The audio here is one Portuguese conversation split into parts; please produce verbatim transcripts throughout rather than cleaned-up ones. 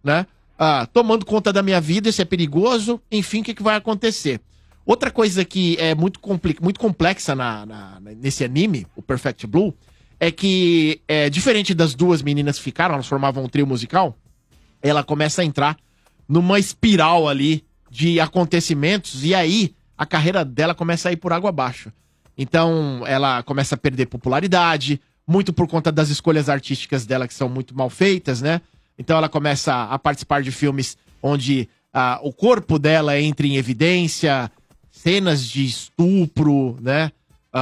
né? Ah, tomando conta da minha vida, isso é perigoso, enfim, o que, que vai acontecer? Outra coisa que é muito, compli- muito complexa na, na- nesse anime, o Perfect Blue, é que, é, diferente das duas meninas que ficaram, elas formavam um trio musical, ela começa a entrar numa espiral ali de acontecimentos, e aí a carreira dela começa a ir por água abaixo. Então, ela começa a perder popularidade, muito por conta das escolhas artísticas dela, que são muito mal feitas, né? Então, ela começa a participar de filmes onde ah, o corpo dela entra em evidência, cenas de estupro, né?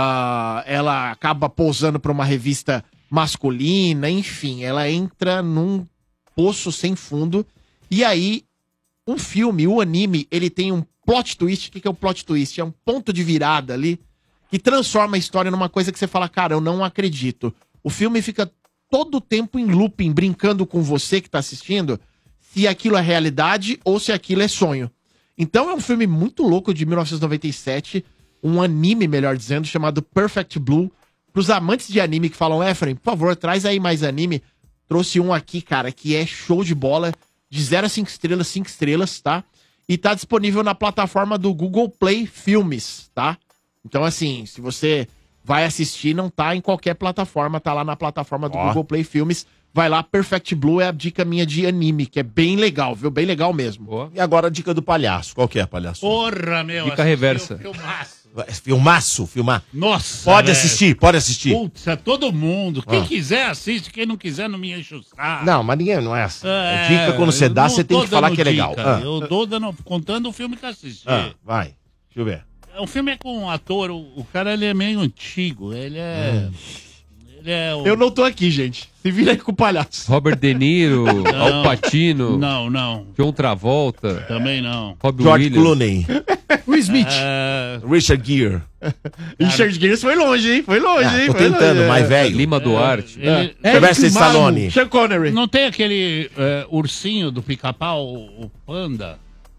Ah, ela acaba pousando para uma revista masculina, enfim, ela entra num poço sem fundo. E aí, um filme, o anime, ele tem um plot twist. O que que é o plot twist? É um ponto de virada ali que transforma a história numa coisa que você fala, cara, eu não acredito. O filme fica todo o tempo em looping, brincando com você que tá assistindo, se aquilo é realidade ou se aquilo é sonho. Então é um filme muito louco de mil novecentos e noventa e sete, um anime, melhor dizendo, chamado Perfect Blue. Pros amantes de anime que falam, Efraim, por favor, traz aí mais anime. Trouxe um aqui, cara, que é show de bola, de zero a cinco estrelas, cinco estrelas, tá? E tá disponível na plataforma do Google Play Filmes, tá? Então, assim, se você vai assistir, não tá em qualquer plataforma, tá lá na plataforma do Ó. Google Play Filmes. Vai lá, Perfect Blue é a dica minha de anime, que é bem legal, viu? Bem legal mesmo. E agora a dica do palhaço. Qual que é, palhaço? Porra, meu. Dica assisti reversa. o filmaço. Filmaço, filmar. Nossa, Pode velho. assistir, pode assistir. Putz, é todo mundo. Quem Ah. quiser assiste, quem não quiser não me enche o saco. Não, mas ninguém não é assim. É, dica quando você eu dá, não você tem tô que falar dando que é legal. dica, Ah. Eu dou dando, contando o filme que assisti. Ah, vai, deixa eu ver. O filme é com um ator, o, o cara ele é meio antigo, ele é... Hum. Ele é o... Eu não tô aqui, gente. Se vira aí com o palhaço. Robert De Niro, Al Pacino. Não, não. John Travolta. Também não. Robbie George Williams. Clooney. Will Smith. É... Richard Gere. Richard Gere foi longe, hein? Foi longe, Ah, hein? tô Foi tentando, longe, mais é. velho. Lima Duarte. Ele... É. Sylvester Eric Mano, Stallone. Sean Connery. Não tem aquele é, ursinho do pica-pau, o o panda?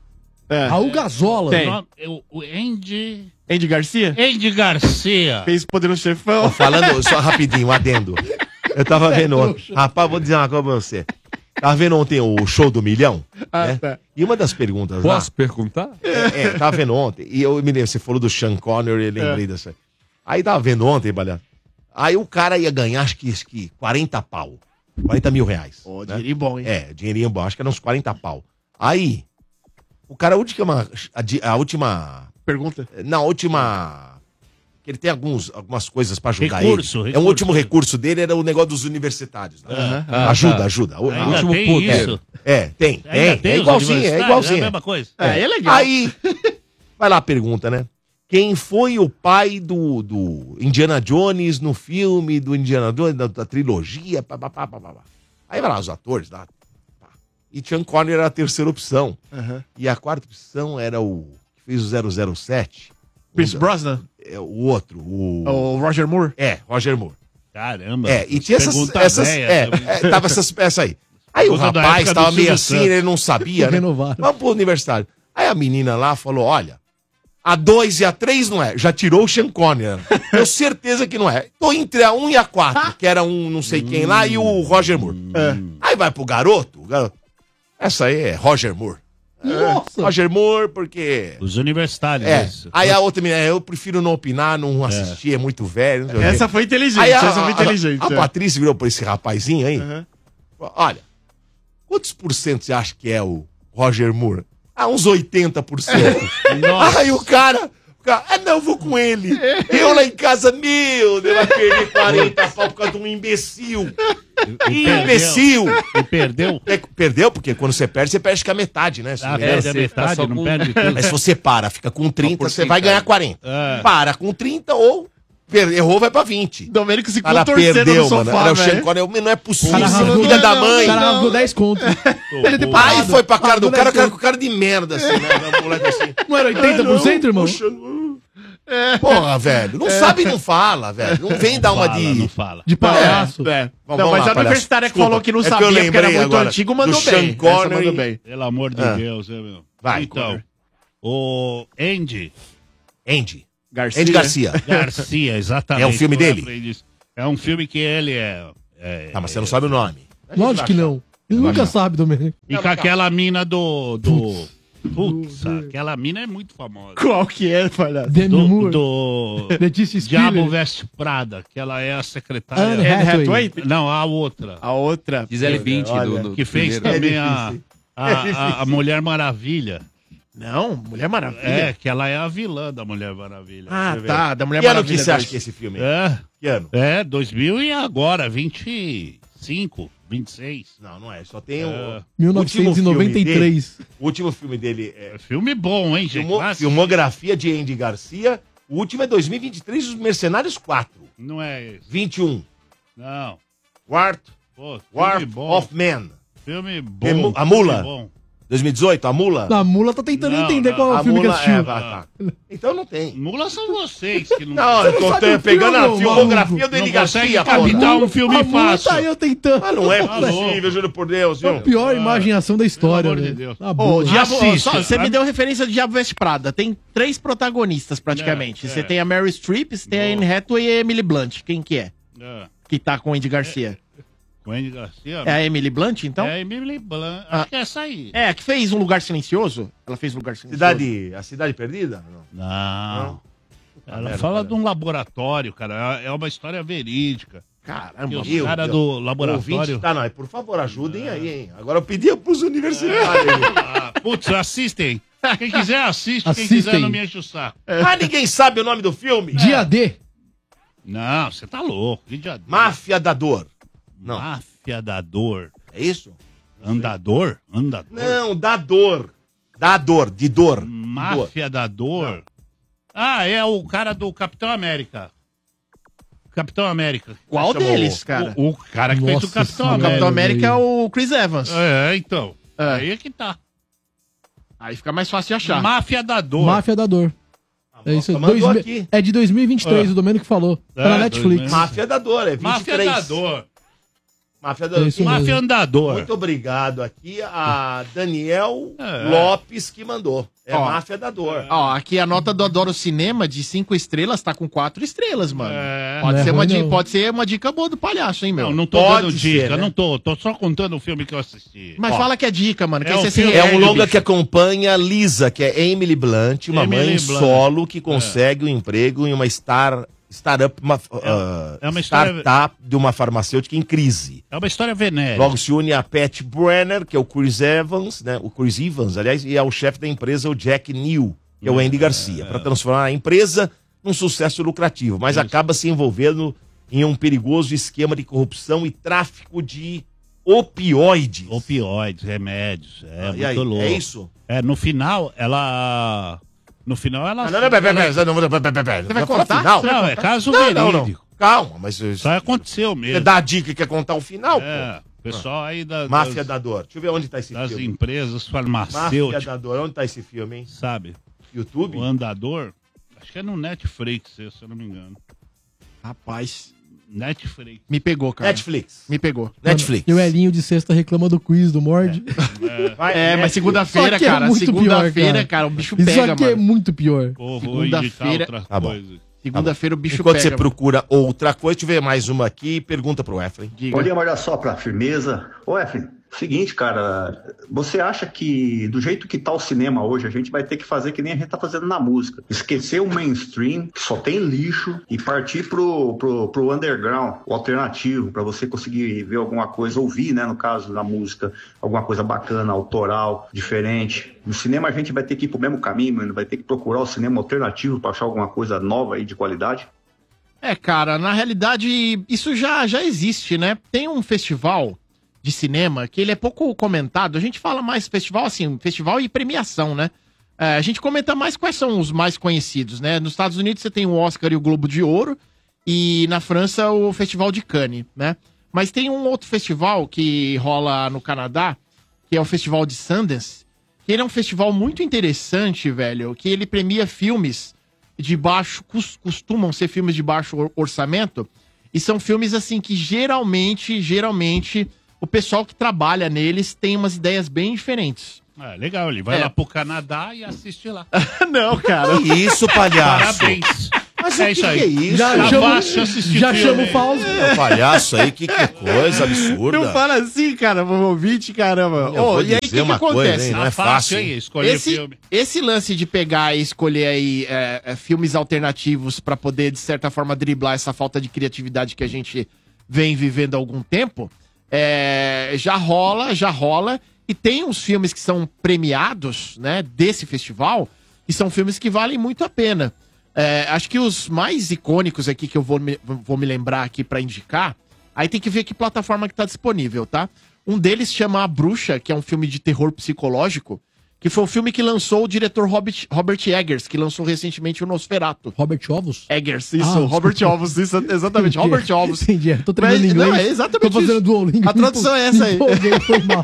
É. Raul Gazola. Tem. O, nome- o- o Andy... Andy Garcia? Andy Garcia. Fez Poderoso Chefão. Ó, falando, só rapidinho, um adendo. Eu tava vendo ontem. Rapaz, vou dizer uma coisa pra você. Tava vendo ontem o show do Milhão. Ah, né? tá. E uma das perguntas Posso lá. perguntar? É, é, tava vendo ontem. E eu me lembro, você falou do Sean Connery, eu lembrei É. dessa. Aí tava vendo ontem, Balha. Aí o cara ia ganhar, acho que, acho que quarenta pau. quarenta mil reais. Ô, né? dinheirinho bom, hein? É, dinheirinho bom, acho que era uns quarenta pau. Aí, o cara, a última. A, di- a última. Pergunta. Na última. Que ele tem alguns, algumas coisas pra ajudar Recurso, ele. É recurso. um último recurso dele, era o negócio dos universitários. né? Aham. Ah, ajuda, tá. ajuda. O- Ainda último tem ponto. isso. É, tem, Ainda tem. É os igualzinho, é universitários, É a igualzinho. mesma coisa. É, é legal. Aí, vai lá a pergunta, né? Quem foi o pai do, do Indiana Jones no filme do Indiana Jones, da, da trilogia? Pá, pá, pá, pá, pá. Aí vai lá os atores lá. Pá. E Sean Connery era a terceira opção. Aham. E a quarta opção era o que fez o zero zero sete. Pierce o, Brosnan? é, o outro, o... O Roger Moore? É, Roger Moore. Caramba. É, e tinha essas... Pergunta essas velha, é, sabe? é, tava essas peças aí. Aí o Pergunta da rapaz época do tava meio Silvio assim, Santos. ele não sabia, né? Renovaram. Vamos pro universitário. Aí a menina lá falou, olha, a dois e a três não é. Já tirou o Sean Connery. Tenho certeza que não é. Tô entre a um e a quatro, que era um não sei quem lá, e o Roger Moore. É. Aí vai pro garoto, o garoto. Essa aí é Roger Moore. Nossa. Roger Moore, porque... Os universitários. É. isso. Aí a outra menina, eu prefiro não opinar, não assistir, é, muito velho. não sei o quê. Essa foi inteligente, Aí a, essa foi a- inteligente. a, a é. Patrícia virou pra esse rapazinho aí. Aham. falou, olha, quantos por cento você acha que é o Roger Moore? Ah, uns oitenta por cento. Nossa. Aí o cara, o cara, ah, não, eu vou com ele. Eu lá em casa, meu, ele vai perder quarenta pau por causa de um imbecil. Imbecil. E perdeu? É, perdeu, porque quando você perde, você perde com a metade, né? Se não Ah, me engano. perde a você fica metade, só não com- perde tudo. Mas se você para, fica com trinta, você vai ganhar quarenta. É. Para com trinta ou per- errou, vai pra vinte. Domênico se O cara contorcendo perdeu, no mano. sofá, Era o Sean velho. Connery, não é possível, Cara, filha rasgou- da O mãe. cara rasgou dez conto. Ele ter Aí parado. foi pra cara do Rasgou cara, o dez cara conto. com cara de merda, assim, né? O moleque assim. Não era oitenta por cento, irmão? Porra, velho, não sabe e não fala, velho. Não vem dar uma Fala, de... Não fala. De palhaço. É. Vamos- Não, vamos mas lá, a universitária que palhaço. falou que não Desculpa, é que eu sabia porque era lembrei muito agora antigo, do mandou Sean bem. Essa Connery. mandou bem. Pelo amor de Ah. Deus, né, meu? Vai, Então, Connery. o Andy Andy. Garcia. Andy Garcia. Garcia, exatamente. É um filme Eu dele? lembrei disso. É um filme que ele é... é Ah, mas você não sabe o nome. Lógico que não. Ele nunca sabe, Domênico. E com aquela mina do... do... Putz, aquela mina é muito famosa. Qual que é, palhaço? Demi Do, Moore. do Letícia Diabo Spiller. Veste Prada, que ela é a secretária. Anne Anne Hathaway. Hathaway? Não, a outra. A outra. Gisele Bündchen do, Olha, do Que fez primeiro. também É a, difícil. a, a, a Mulher Maravilha. Não, Mulher Maravilha. É, que ela é a vilã da Mulher Maravilha. Ah, Você vê. tá, da Mulher Que ano Maravilha. que você acha dois. que é esse filme? É, Que ano? é, dois mil e agora, vinte e cinco, vinte e seis. Não, não é. Só tem o. É. mil novecentos e noventa e três. O último filme dele é. É filme bom, hein, gente? Filmo, Vai assistir. filmografia de Andy Garcia. O último é dois mil e vinte e três, Os Mercenários quatro. Não é esse. vinte e um. Não. Wart, Pô, filme Wart bom. of Man. Filme É mu- bom. a Mula? filme bom. dois mil e dezoito, A Mula. A mula tá tentando Não, entender não. qual é A o filme que Mula assistiu. é, vai, tá. Então não tem. Mula são vocês que não, Não, eu tô sabe te- o pegando filme, a filmografia maluco? do Andy Não consegue Garcia, captar porra. um filme a mula fácil. tá eu tentando. Ah, não é Tá louco. possível, juro por Deus, É a viu? pior imaginação da história, pelo amor de velho. Deus. Na Ô, boa. Diabo, ó, Assiste. só, você me Ah. deu referência do Diabo Veste Prada. Tem três protagonistas, praticamente. É, Você é. tem a Mary Streep, você tem a Boa. Anne Hathaway e a Emily Blunt. Quem que é? É. Que tá com o Andy Garcia. Com Andy Garcia. É a Emily Blunt, então? É a Emily Blunt. Ah. Acho que é essa aí. É, a que fez Um Lugar Silencioso. Ela fez Um Lugar Silencioso. Cidade, a Cidade Perdida? Não. Não. Não. Ela merda, fala cara. de um laboratório, cara. É uma história verídica. Que Caramba. os Meu caras Deus. do O laboratório. ouvinte tá, não. Por favor, ajudem aí, hein? Agora eu pedi pros universitários. Ah, putz, assistem. Quem quiser assiste, quem Assistem. quiser não me enche o saco. Ah, ninguém sabe o nome do filme? Dia D. Não, você tá louco. Que dia... Máfia da Dor. Não. Máfia da dor. É isso? Andador? Andador? Não, da dor. Da dor, de dor. Máfia da dor? Ah, é o cara do Capitão América. Capitão América. Qual Chamou deles, cara? O, o cara que fez o Nossa Capitão Senhora. O América. Capitão América é o Chris Evans. É, então. É. Aí é que tá. Aí fica mais fácil de achar. Máfia da dor. Máfia da Dor. É isso aí. Mandou Dois mi- aqui. É de dois mil e vinte e três, É. o Domênico falou. Tá É, na Netflix. dois mil. Máfia da Dor, é vinte e Máfia três. da dor. Máfia da Dor. É isso Máfia mesmo. andador. Muito obrigado aqui a Daniel É. Lopes que mandou. É Ó. Máfia da Dor. Ó, aqui a nota do Adoro Cinema de cinco estrelas tá com quatro estrelas, mano. É. Pode, Não é ser uma ruim, di- não. pode ser uma dica boa do palhaço, hein, meu? Não, não tô Pode dando ser, dica, né? não tô. Tô só contando o filme que eu assisti. Mas Ó. fala que é dica, mano. Que É aí um você se filme- É um reergue, longa bicho. que acompanha Lisa, que é Emily Blunt, uma Emily mãe Blunt. solo que consegue um emprego em uma star, startup, uma, uh, é uma história- startup de uma farmacêutica em crise. É uma história venérea. Logo se une a Pat Brenner, que é o Chris Evans, né? O Chris Evans, aliás, e ao chefe da empresa, o Jack New, que é o Andy Garcia, para transformar a empresa num sucesso lucrativo, mas Isso. acaba se envolvendo em um perigoso esquema de corrupção e tráfico de opioides. Opioides, remédios. É Ah, muito e aí, louco. é isso? É, no final, ela. No final, ela. Ah, não, não, pera, pera, pera, não, não, pera, pera, pera, Você vai falar contar? final? Você vai Não, é contar? caso Não, não, não. verídico. Calma, mas isso Isso aí aconteceu você mesmo. dá a dica e quer contar o final, É, pô. o pessoal aí da, Máfia das, da Dor. Deixa eu ver onde tá esse das filme. empresas Máfia farmacêuticas, da Dor. Onde tá esse filme, hein? sabe? YouTube? O andador. Acho que é no Netflix, se eu não me engano. Rapaz, Netflix. me pegou, cara. Netflix. Me pegou. Netflix. E o Elinho de sexta reclama do quiz do Mord. Vai, É, mas Netflix. segunda-feira, Só que é cara. muito pior, Segunda-feira, cara. cara, o bicho Isso pega, aqui é mano. muito pior. Pô, vou indicar Segunda-feira- outras Tá bom. coisas. Segunda-feira o bicho Enquanto pega. você procura outra coisa, deixa eu ver mais uma aqui. Pergunta pro Efraim. Diga. Bom dia, olha só pra firmeza. Ô, Efraim, seguinte, cara, você acha que do jeito que tá o cinema hoje, a gente vai ter que fazer que nem a gente tá fazendo na música? Esquecer o mainstream, que só tem lixo, e partir pro, pro, pro underground, o alternativo, pra você conseguir ver alguma coisa, ouvir, né, no caso da música, alguma coisa bacana, autoral, diferente. No cinema a gente vai ter que ir pro mesmo caminho, mano, vai ter que procurar o cinema alternativo pra achar alguma coisa nova aí de qualidade. É, cara, na realidade, isso já, já existe, né? Tem um festival de cinema que ele é pouco comentado. A gente fala mais festival, assim, festival e premiação, né? É, a gente comenta mais quais são os mais conhecidos, né? Nos Estados Unidos você tem o Oscar e o Globo de Ouro, e na França o Festival de Cannes, né? Mas tem um outro festival que rola no Canadá, que é o Festival de Sundance, que ele é um festival muito interessante, velho, que ele premia filmes de baixo, cos- costumam ser filmes de baixo or- orçamento, e são filmes, assim, que geralmente, geralmente, o pessoal que trabalha neles tem umas ideias bem diferentes. Ah, legal, ele vai É. lá pro Canadá e assiste lá. Não, cara. Que isso, palhaço? Parabéns. Mas É o que, isso que aí. é isso? Já Tá chama, fácil assistir já filme. chama o Fausto. É um palhaço aí, que, que coisa absurda. Não fala assim, cara, pro ouvinte, caramba. Eu Ô, vou e aí, o que, dizer que uma coisa, acontece? hein, não é Tá fácil, fácil, hein? hein? Escolher esse, filme. esse lance de pegar e escolher aí é, é, filmes alternativos pra poder, de certa forma, driblar essa falta de criatividade que a gente vem vivendo há algum tempo, é, já rola, já rola. E tem uns filmes que são premiados, né, desse festival, que são filmes que valem muito a pena. É, acho que os mais icônicos aqui que eu vou me, vou me lembrar aqui pra indicar, aí tem que ver que plataforma que tá disponível, tá? Um deles chama A Bruxa, que é um filme de terror psicológico, que foi o filme que lançou o diretor Robert, Robert Eggers, que lançou recentemente o Nosferatu. Robert Ovos? Eggers, isso, Ah, Robert desculpa. Ovos, isso, exatamente, Robert Ovos. Entendi, tô treinando Mas, inglês. não, é exatamente Tô fazendo isso. Duolingo. A tradução é essa aí. Me empolguei, foi mal.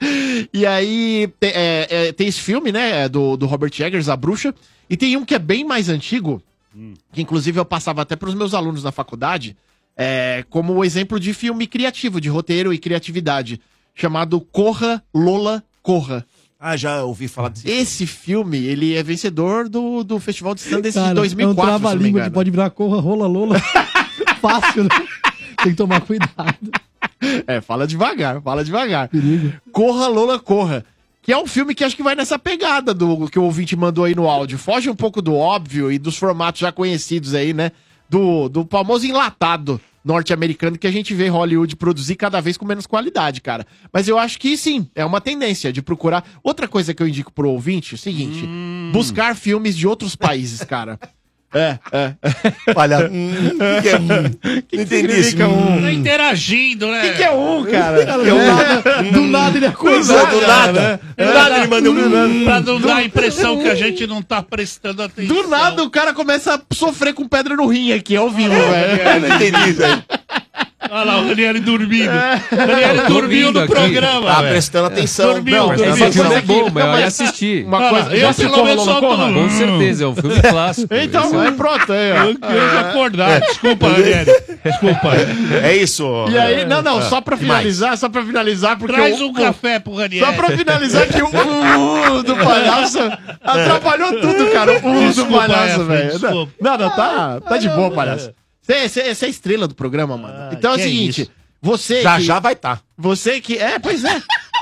E aí, te- é, é, tem esse filme, né, do, do Robert Eggers, A Bruxa, e tem um que é bem mais antigo, que inclusive eu passava até para os meus alunos na faculdade, é, como o exemplo de filme criativo, de roteiro e criatividade, chamado Corra, Lola, Corra. Ah, já ouvi falar desse Esse filme, ele é vencedor do, do Festival de Sundance Cara, de dois mil e quatro, é um se não me trava-língua que engano. pode virar corra, rola, lola. Fácil, né? Tem que tomar cuidado. É, fala devagar, fala devagar. Perigo. Corra, Lola, Corra. Que é um filme que acho que vai nessa pegada do que o ouvinte mandou aí no áudio. Foge um pouco do óbvio e dos formatos já conhecidos aí, né? Do, do famoso enlatado norte-americano que a gente vê Hollywood produzir cada vez com menos qualidade, cara. Mas eu acho que sim, é uma tendência de procurar. Outra coisa que eu indico pro ouvinte é o seguinte: Hum. buscar filmes de outros países, cara. É, é. Olha, hum, o que, que é um? Não entendi esse. significa um? Tá interagindo, né? O que, que é um, cara? Cara, do, nada, do nada ele acordou. Do nada. Do nada ele mandou um. Pra não dar a impressão que a gente não tá prestando atenção. Do nada o cara começa a sofrer com pedra no rim aqui, ao vivo, velho. Eu não entendi isso aí. Olha lá, o Ranieri dormindo. O Ranieri Tô dormiu no dormindo aqui. programa, Tá velho. prestando atenção. Dormiu, Não, dormiu. Esse filme é aqui- bom, mas não, eu mas- ia assistir. Uma Olha, coisa, eu já pelo assistiu menos Lola só Corra? tô- Com certeza, é um filme clássico. Então, Esse é pronto aí, ó. Eu queria acordar. Desculpa, Ranieri. Desculpa. É isso. E aí, não, não, só pra Que mais? finalizar, só pra finalizar, porque Traz o- um café pro Ranieri. Só pra finalizar que o uh, do palhaço atrapalhou tudo, cara. O uh, do Desculpa, palhaço, Efraim, velho. desculpa. Não, não, tá, tá de boa, palhaço. Você é a estrela do programa, mano. Então é o que é seguinte, isso? você Já que, já vai estar. você que, é, pois é.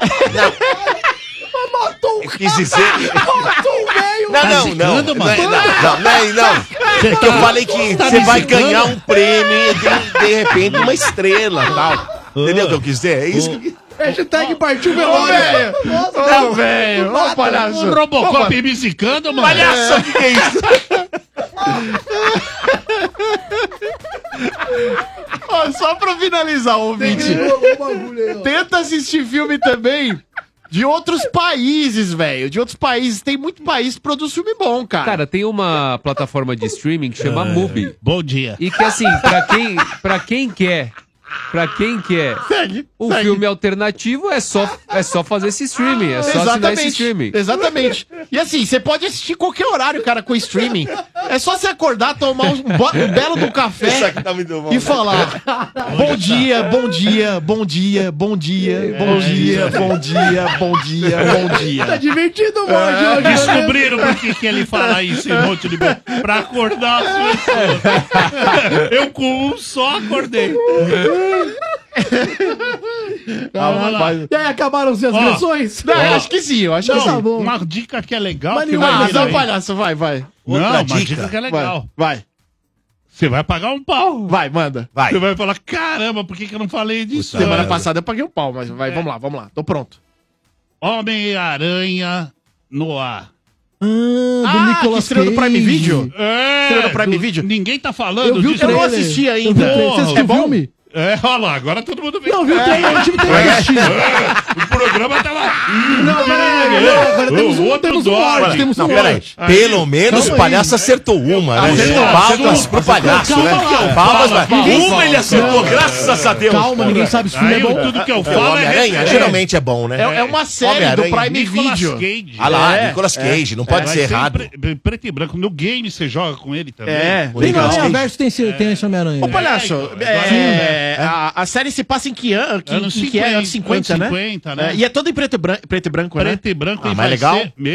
Eu quis dizer. Não, Tá não, não. zicando, Não, é- mano? não, não, não, é- não. É que eu falei que Tá você me vai zicando? ganhar um prêmio e de, de repente uma estrela e tal. Entendeu o que eu quis dizer? É isso que. Hashtag partiu Ô, velório. velho. Ô, velho. Ô, palhaço. O Robocop me zicando, mano. Palhaço, o que que é isso? Ó, só pra finalizar, ouvinte. Tenta assistir filme também de outros países, velho. De outros países. Tem muito país que produz filme bom, cara. Cara, tem uma plataforma de streaming que chama Mubi. Bom dia. E que assim, pra quem, pra quem quer, pra quem quer segue. um segue. filme alternativo, é só, é só fazer esse streaming, é só assinar esse streaming. Exatamente. E assim, você pode assistir qualquer horário, cara, com streaming. É só você acordar, tomar um, bo- um belo do Isso café aqui tá muito bom. e falar: bom dia, bom dia, bom dia, bom dia, bom dia, bom dia, bom dia, bom Tá dia. divertido o Morde hoje. né? Descobriram por que, que ele fala isso em monte de bo- pra acordar as pessoas. Eu com um só acordei. Vamos lá. E aí, acabaram-se as Ó, versões? Não, eu acho que sim, eu acho que Não, tá sim. bom. Uma dica que é legal. Mas que nenhuma vai Ah, vir não, aí. palhaço, vai, vai. Não, Outra uma dica. dica que é Vai, legal. vai, Você vai pagar um pau. vai, manda. Vai. Você vai falar, caramba, por que, que eu não falei disso? Puta Semana merda. passada eu paguei um pau, mas vai, vamos lá, vamos lá. Tô pronto. Homem-Aranha no ar. Ah, do Ah, que Nicolas estreou no Prime Cage. Video? É, Estreou no Prime do- Video? Ninguém tá falando Eu vi o disso. Eu não trailer. assisti ainda. Eu vi o trailer. Você Porra, assistiu é o bom? filme? É, olha lá, agora todo mundo vem. Não, viu o trailer. Eu tive tempo de assistir. O programa tá lá. Não, peraí. não, Agora temos um, outro temos um dólar. Morde, temos Não, um peraí. Morde. Pelo menos Calma o palhaço aí. acertou uma, né? Acertou, Palmas acertou. pro palhaço, Calma né? lá. Palmas, Fala, mas fala, uma fala. ele acertou, graças a Deus. Calma, ninguém sabe se o filme Aí é bom. tudo que eu É, o falo é... Homem-Aranha é- geralmente é bom, né? É, é uma série do Homem-Aranha, Prime Nicolas Video. Cage. Ah lá, É, Nicolas Cage, não pode Vai ser ser em errado. pre- em preto e branco. No game você joga com ele também. É. O Tem Nicolas no Cage. Verso tem, esse- tem esse Homem-Aranha. Ô, palhaço, então, é, a, a série se passa em que ano? Que, Anos em que é? Anos cinquenta, anos né? cinquenta, né? É, e é todo em preto e branco, preto e branco, né? Preto e branco Ah, e mas vai legal. ser... Meu...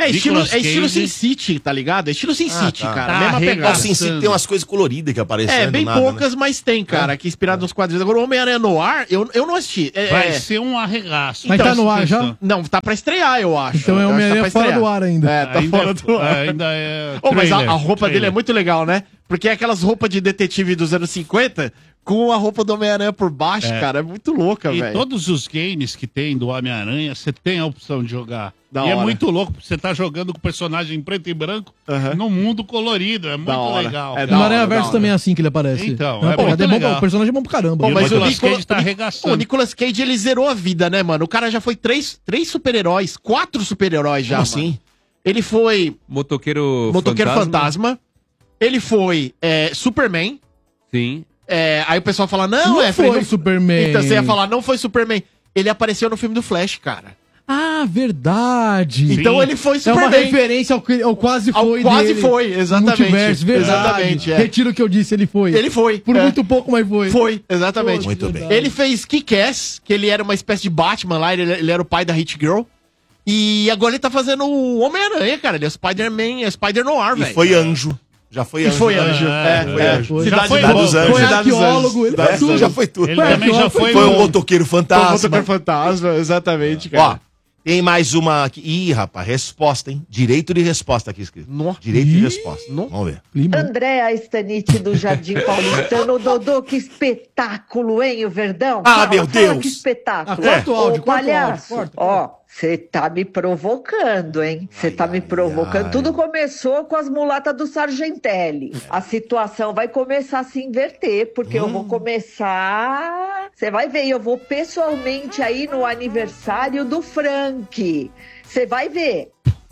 É estilo, Nicolas é estilo Cage. Sin City, tá ligado? É estilo Sin Ah, City, tá. cara. Tá Mesma O pegada. Sin City tem umas coisas coloridas que aparecem. É, do bem nada, poucas, né? mas tem, cara, que é inspirado nos quadrinhos. Agora, o Homem-Aranha Noir, eu, eu não assisti. É, Vai é- ser um arregaço. Mas Então, tá no ar já? questão. Não, tá pra estrear, eu acho. Então é Eu acho que Homem-Aranha tá pra fora estrear. do ar ainda. É, tá ainda, fora do ar. ainda é. Ô, mas a, trailer, a roupa trailer. dele é muito legal, né? Porque é aquelas roupas de detetive dos anos cinquenta com a roupa do Homem-Aranha por baixo, É. cara. É muito louca, E velho. todos os games que tem do Homem-Aranha, você tem a opção de jogar. Da e é hora. muito louco, porque você tá jogando com o personagem em preto e branco Aham. num mundo colorido. É muito hora. legal. É cara. da No hora, Aranha da Verso hora. também é assim que ele aparece. Então, Não, é pô, muito é bom, legal. o personagem é bom pra caramba. Pô, E o mas o Nicolas Nicolas- Cage tá o Nic- arregaçando. O Nicolas Cage, ele zerou a vida, né, mano? O cara já foi três, três super-heróis, quatro super-heróis já, Como mano. assim? Ele foi Motoqueiro, Motoqueiro Fantasma. Ele foi é, Superman. Sim. É, aí o pessoal fala, não, Não é... foi não- Superman. Então você ia falar, não foi Superman. Ele apareceu no filme do Flash, cara. Ah, verdade. Então ele foi É Superman. uma referência ao, que- ao quase Ao foi quase dele. foi, exatamente. Multiverso, verdade. Exatamente, é. Retiro o que eu disse, ele foi. Ele foi. Por é. muito pouco, mas foi. Foi, exatamente. Muito bem. verdade. Ele fez Kick-Ass, que ele era uma espécie de Batman lá, ele, ele era o pai da Hit Girl. E agora ele tá fazendo o Homem-Aranha, cara. Ele é Spider-Man, é Spider-Noir, E velho. foi anjo. Já foi E anjo. foi né? anjo. É, É, foi é. anjo. Já foi Cidade dos louco. Anjos. Foi Cidade dos arqueólogo, Anjos. ele Cidade foi dos tudo. Anjos. Já foi tudo. Ele Foi também já arqueólogo, foi, Foi no- o motoqueiro Foi o fantasma. Motoqueiro Fantasma, exatamente, Ó, cara. tem mais uma aqui. Ih, rapaz, resposta, hein? Direito de resposta aqui escrito. Nó. Direito de Ih, resposta. nó. Vamos ver. Clima. Andréa Stanite do Jardim Paulistano. Dodô, que espetáculo, hein, o Verdão? Ah, meu fala, Deus. Que espetáculo. Ah, corta o áudio, Ô, corta o palhaço, áudio, corta. ó, você tá me provocando, hein? Você tá me provocando. ai. Tudo começou com as mulatas do Sargentelli. A situação vai começar a se inverter, porque eu Hum. vou começar... Você vai ver, eu vou pessoalmente aí no aniversário do Frank. Você vai ver.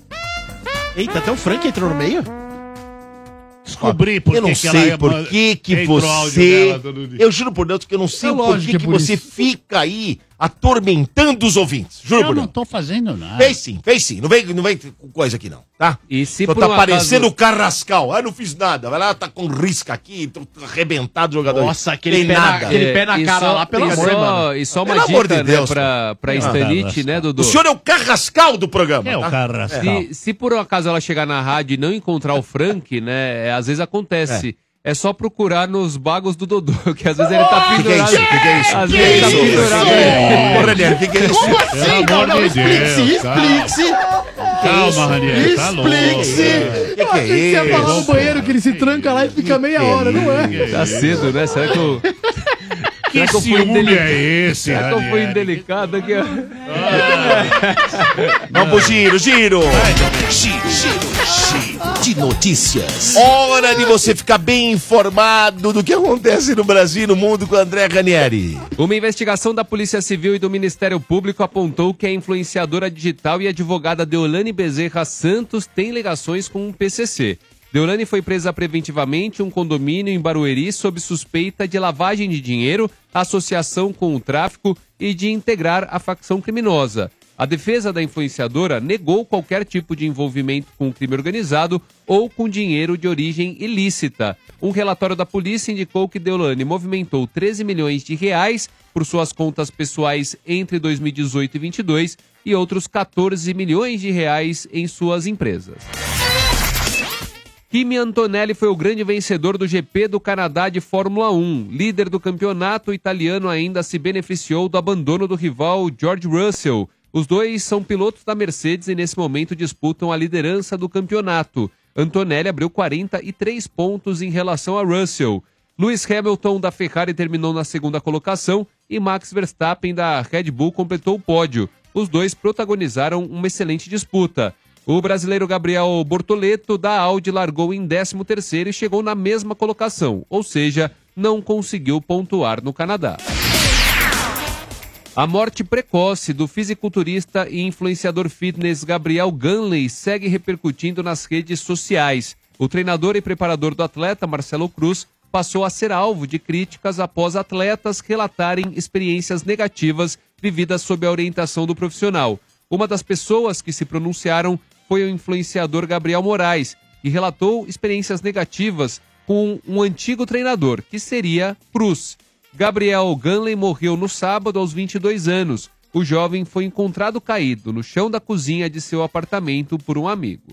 Eita, até o Frank entrou no meio? Descobri por eu não que que ela sei ia por man- que que entrou o áudio você... dela todo dia. Eu juro por Deus que eu não sei É por lógico que, que é que por você isso. fica aí atormentando os ouvintes. Juro Eu por não Deus. tô fazendo nada. Fez sim, fez sim. Não vem, não vem com coisa aqui não, tá? E se Só por tá um parecendo o acaso... Carrascal. Ah, não fiz nada. Vai lá, tá com risca aqui, tô arrebentado o jogador. Nossa, aquele Tem pé na- nada. aquele pé na e cara só- lá, pelo e amor, só- mano. E só uma Pelo amor dica, de Deus, né, pra, pra Ah, Stanite, né, Dudu? O senhor é o Carrascal do programa. É o tá? Carrascal. Se, se por um acaso ela chegar na rádio e não encontrar o Frank, né, é, às vezes acontece. É. só procurar nos bagos do Dodô, que às vezes ele tá Que que é pendurado. isso? Que que é isso? Às Que vezes é ele tá isso? pendurado. Ô, Ranieri, que que é isso? Como assim? Pelo Não, amor não, de explique-se, Deus, calma. explique-se. Calma, Ranieri, tá louco. Explique-se. Que que Eu achei que você é ia falar no isso? banheiro que ele se tranca lá e fica meia hora, não é? Tá cedo, né? Será que eu, Que será que eu fui ciúme indelicado? é esse, Será que eu fui Ranieri? indelicado aqui? ó? Vamos pro giro, giro. Giro, giro, giro de notícias. Hora de você ficar bem informado do que acontece no Brasil e no mundo com o André Ranieri. Uma investigação da Polícia Civil e do Ministério Público apontou que a influenciadora digital e advogada Deolane Bezerra Santos tem ligações com o P C C. Deolane foi presa preventivamente em um condomínio em Barueri sob suspeita de lavagem de dinheiro, associação com o tráfico e de integrar a facção criminosa. A defesa da influenciadora negou qualquer tipo de envolvimento com o crime organizado ou com dinheiro de origem ilícita. Um relatório da polícia indicou que Deolane movimentou treze milhões de reais por suas contas pessoais entre dois mil e dezoito e dois mil e vinte e dois e outros quatorze milhões de reais em suas empresas. Kimi Antonelli foi o grande vencedor do G P do Canadá de Fórmula um. Líder do campeonato, o italiano ainda se beneficiou do abandono do rival George Russell. Os dois são pilotos da Mercedes e nesse momento disputam a liderança do campeonato. Antonelli abriu quarenta e três pontos em relação a Russell. Lewis Hamilton da Ferrari terminou na segunda colocação e Max Verstappen da Red Bull completou o pódio. Os dois protagonizaram uma excelente disputa. O brasileiro Gabriel Bortoleto da Audi largou em décimo terceiro e chegou na mesma colocação, ou seja, não conseguiu pontuar no Canadá. A morte precoce do fisiculturista e influenciador fitness Gabriel Ganley segue repercutindo nas redes sociais. O treinador e preparador do atleta, Marcelo Cruz, passou a ser alvo de críticas após atletas relatarem experiências negativas vividas sob a orientação do profissional. Uma das pessoas que se pronunciaram foi o influenciador Gabriel Moraes, que relatou experiências negativas com um antigo treinador, que seria Cruz. Gabriel Ganley morreu no sábado aos vinte e dois anos. o jovem foi encontrado caído no chão da cozinha de seu apartamento por um amigo.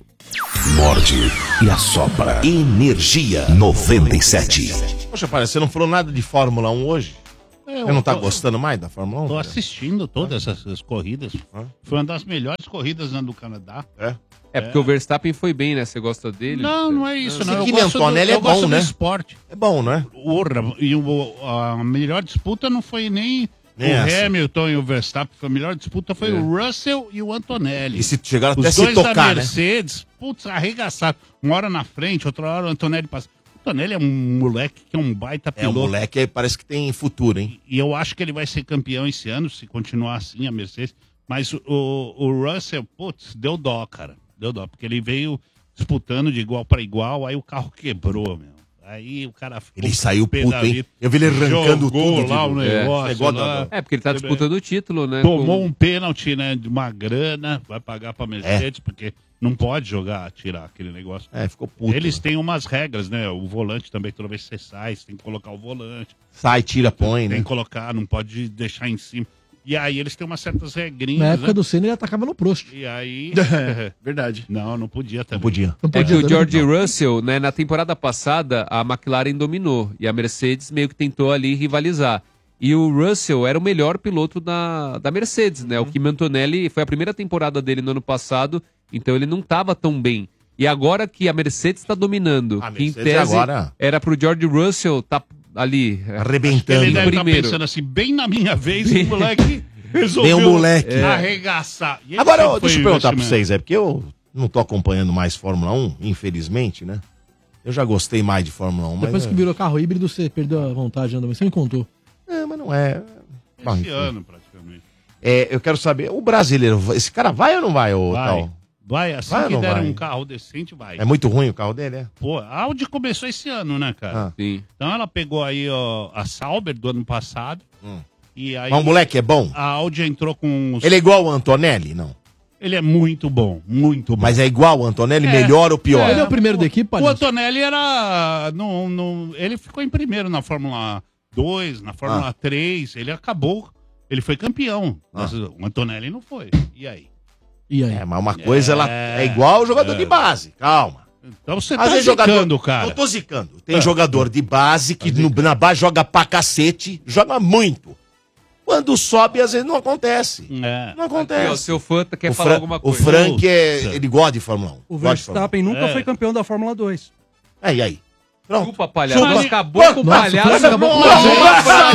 Morde e assopra. Energia noventa e sete. Poxa, parece, você não falou nada de Fórmula um hoje? É, Você não tá tô- gostando mais da Fórmula um? Tô cara? assistindo todas essas, essas corridas. Foi uma das melhores corridas né, do Canadá. É? É porque o Verstappen foi bem, né? Você gosta dele? Não, não é isso, Esse não. Eu Guilherme gosto do, Antonelli eu é gosto bom, do né? esporte. É bom, não é? Orra, e o, a melhor disputa não foi nem Nem o essa. Hamilton e o Verstappen. A melhor disputa foi o Russell e o Antonelli. E se chegaram Os até se dois da tocar, né? Mercedes, putz, arregaçaram. Uma hora na frente, outra hora o Antonelli passa. O Antonelli é um moleque que é um baita É, o piloto. moleque aí parece que tem futuro, hein? E eu acho que ele vai ser campeão esse ano, se continuar assim, a Mercedes. Mas o, o Russell, putz, deu dó, cara. Deu dó, porque ele veio disputando de igual para igual, aí o carro quebrou, meu. Aí o cara ficou Ele saiu pé puto, da hein? vida. Eu vi ele arrancando Jogou tudo de lá o novo. negócio. É, negócio lá. da- É, porque ele tá disputando o título, né? Tomou com- um pênalti, né, de uma grana, vai pagar pra Mercedes, porque não pode jogar, tirar aquele negócio. É, ficou puto. Eles têm umas regras, né? O volante também, toda vez que você sai, você tem que colocar o volante. Sai, tira, põe, Tem né? que colocar, não pode deixar em cima. E aí eles têm umas certas regrinhas, Na época né? do Senna ele atacava no Prost. E aí... Verdade. Não, não podia também. Não podia. Não É podia que o também, George não. Russell, né, na temporada passada, a McLaren dominou e a Mercedes meio que tentou ali rivalizar. E o Russell era o melhor piloto da, da Mercedes, né? O Kimi Antonelli foi a primeira temporada dele no ano passado, então ele não estava tão bem. E agora que a Mercedes está dominando, A que em Mercedes tese agora- era pro George Russell tá ali Arrebentando. Ele deve estar primeiro. pensando assim, bem na minha vez, o moleque resolveu Bem o moleque. é, arregaçar. E ele Agora, sempre ó, foi deixa eu perguntar pra investimento. vocês, é porque eu não tô acompanhando mais Fórmula um, infelizmente, né? Eu já gostei mais de Fórmula um, mas... Depois é- que virou carro híbrido, você perdeu a vontade, André. Você me contou. É, mas não é... Bom, Esse enfim. ano, praticamente. É, eu quero saber, o brasileiro, esse cara vai ou não vai, ô Vai. tal? Vai, assim Vai ou que não der vai? um carro decente, vai. É muito ruim o carro dele, é? Pô, a Audi começou esse ano, né, cara? Ah. Sim. Então ela pegou aí ó, a Sauber do ano passado. Hum. E aí Mas o moleque é bom? a Audi entrou com os... Ele é igual o Antonelli? Não. Ele é muito bom, muito bom. Mas é igual o Antonelli, É. melhor ou pior? Ele é o primeiro da equipe, O palhaço? Antonelli era. No, no, ele ficou em primeiro na Fórmula dois, na Fórmula Ah. três. Ele acabou. Ele foi campeão. Ah. Mas o Antonelli não foi. E aí? E aí? É, mas uma coisa, ela É. é igual o jogador É. de base. Calma. Então você Às tá vezes zicando, jogador, cara. Não tô zicando. Tem Ah. jogador de base que no- na base joga pra cacete, joga muito. Quando sobe, às vezes não acontece. É. Não Aqui, ó, o acontece. seu fã quer o, falar Fra- alguma o coisa. Frank, é, ele gosta de Fórmula um. O Gosta de Fórmula Verstappen nunca É. foi campeão da Fórmula dois. um. É, e aí? Pronto. Chupa, palhaço. Chupa. Acabou com o Nossa, palhaço. Frank acabou com Nossa, você.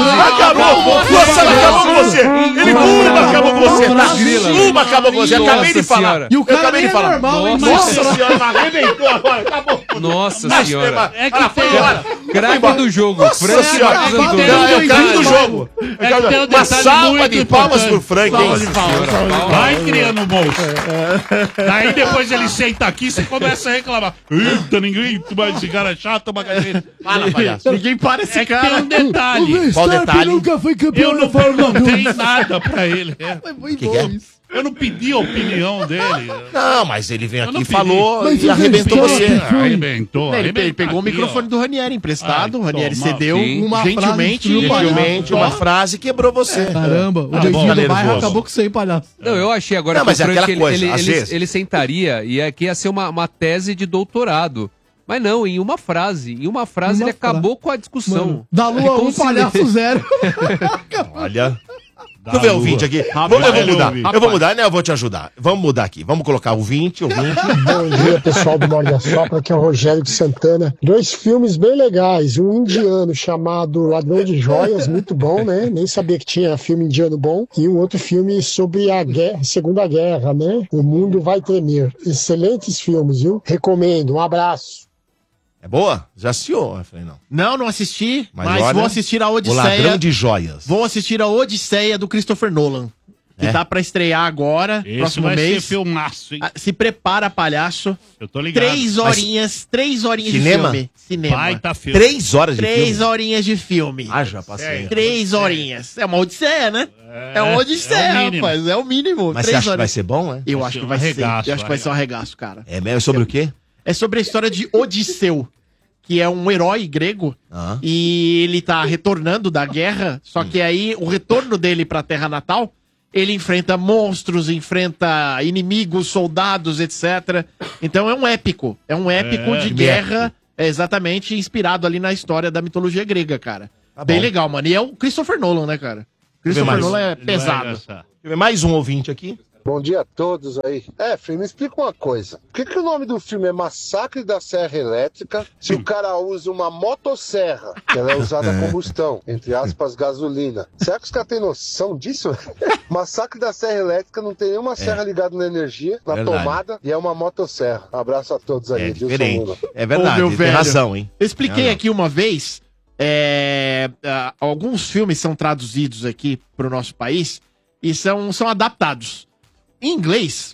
acabou! Nossa, ela acabou com você! Ele uma acabou com você! tá? Uma acabou com você! Eu acabei de Nossa falar! senhora. E o Eu cara acabei nem de é falar! normal, hein? Nossa Nossa. senhora, mas arrebentou agora! Acabou! Nossa Mas, senhora. É que Ela foi tem- embora! Craque do jogo. Nossa Frank senhora! Marcos é que tem- Antônio. É o cara do jogo! É que tem um Uma detalhe salva muito de palmas importante. pro Frank, hein? Vai criando bolso. Daí depois ele senta aqui e você começa a reclamar. Eita, ninguém, mas esse cara é chato, bagaceiro. Fala, palhaço! Ninguém para esse É que cara. tem um detalhe. Qual detalhe? nunca foi campeão Eu não perguntei nada pra ele. É. Foi muito Que bom que é? isso. Eu não pedi a opinião dele. Não, mas ele veio Eu aqui não e pedi. falou Mas e o arrebentou Verstappen- você. Arrebentou. Ele, arrebentou ele pegou o aqui, microfone ó. do Ranieri emprestado, Ai, o Ranieri toma. cedeu Sim. Uma frase gentilmente. destruiu o palhaço. Gentilmente, uma frase quebrou você. Caramba, o Ah, dedinho bom, do tá bairro nervoso. acabou com isso aí, palhaço. Não, eu achei agora Não, que mas o é Frank, aquela ele, coisa, ele, às ele- vezes- ele sentaria e aqui ia ser uma, uma tese de doutorado. Mas não, em uma frase. Em uma frase Uma ele acabou com a discussão. Mano, da É lua como um, se palhaço ele- zero. Olha. Da Deixa eu ver o lua. vinte aqui. Rapaz, Vamos, eu vou ele mudar. ouviu. Eu vou mudar, né? Eu vou te ajudar. Vamos mudar aqui. Vamos colocar o vinte, o vinte. Bom dia, pessoal do Morde a Sopra, aqui é o Rogério de Santana. Dois filmes bem legais, um indiano chamado Ladrão de Joias, muito bom, né? Nem sabia que tinha filme indiano bom. E um outro filme sobre a guerra, Segunda Guerra, né? O Mundo Vai Tremer. Excelentes filmes, viu? Recomendo, um abraço. É boa? Já assistiu? Eu falei, não. Não, não assisti, Mas mas, olha, vou assistir a O Ladrão Odisseia. de Joias. Vou assistir a Odisseia do Christopher Nolan. Que É? tá pra estrear agora, Esse próximo vai ser mês. filmaço, hein? Ah, Se prepara, palhaço. Eu tô ligado. Três horinhas, três horinhas Cinema? de filme. Cinema. Baita filme. Três horas de Três filme. horinhas de filme. Ah, já passei. Três horinhas. É uma odisseia, né? É, uma odisseia, é o mínimo. rapaz. É o mínimo. Mas você Três acha que vai horinhas. ser bom, é? Eu Vai acho ser que um vai ser. arregaço, Eu acho que vai ser um arregaço, cara. É mesmo? Sobre o quê? É sobre a história de Odisseu, que é um herói grego. Ah. E ele tá retornando da guerra, só que aí o retorno dele pra terra natal ele enfrenta monstros, enfrenta inimigos, soldados, etcétera. Então é um épico. É um épico É, de filme guerra, é exatamente inspirado ali na história da mitologia grega, cara. Tá Bem bom. legal, mano. E é o Christopher Nolan, né, cara? Christopher mais. Nolan é Ele vai pesado. engraçar. Deixa eu ver mais um ouvinte aqui. Bom dia a todos aí. É, filho, me explica uma coisa. Por que, que o nome do filme é Massacre da Serra Elétrica se o cara usa uma motosserra, que ela é usada a combustão, entre aspas, gasolina? Será que os caras têm noção disso? Massacre da Serra Elétrica não tem nenhuma serra ligada na energia, na Verdade. tomada, e é uma motosserra. Abraço a todos aí. É Edilson diferente. Lula. É verdade, Ô, meu tem velho. razão, hein? Eu expliquei Ah, não. aqui uma vez. é, ah, alguns filmes são traduzidos aqui pro nosso país e são, são adaptados. Em inglês,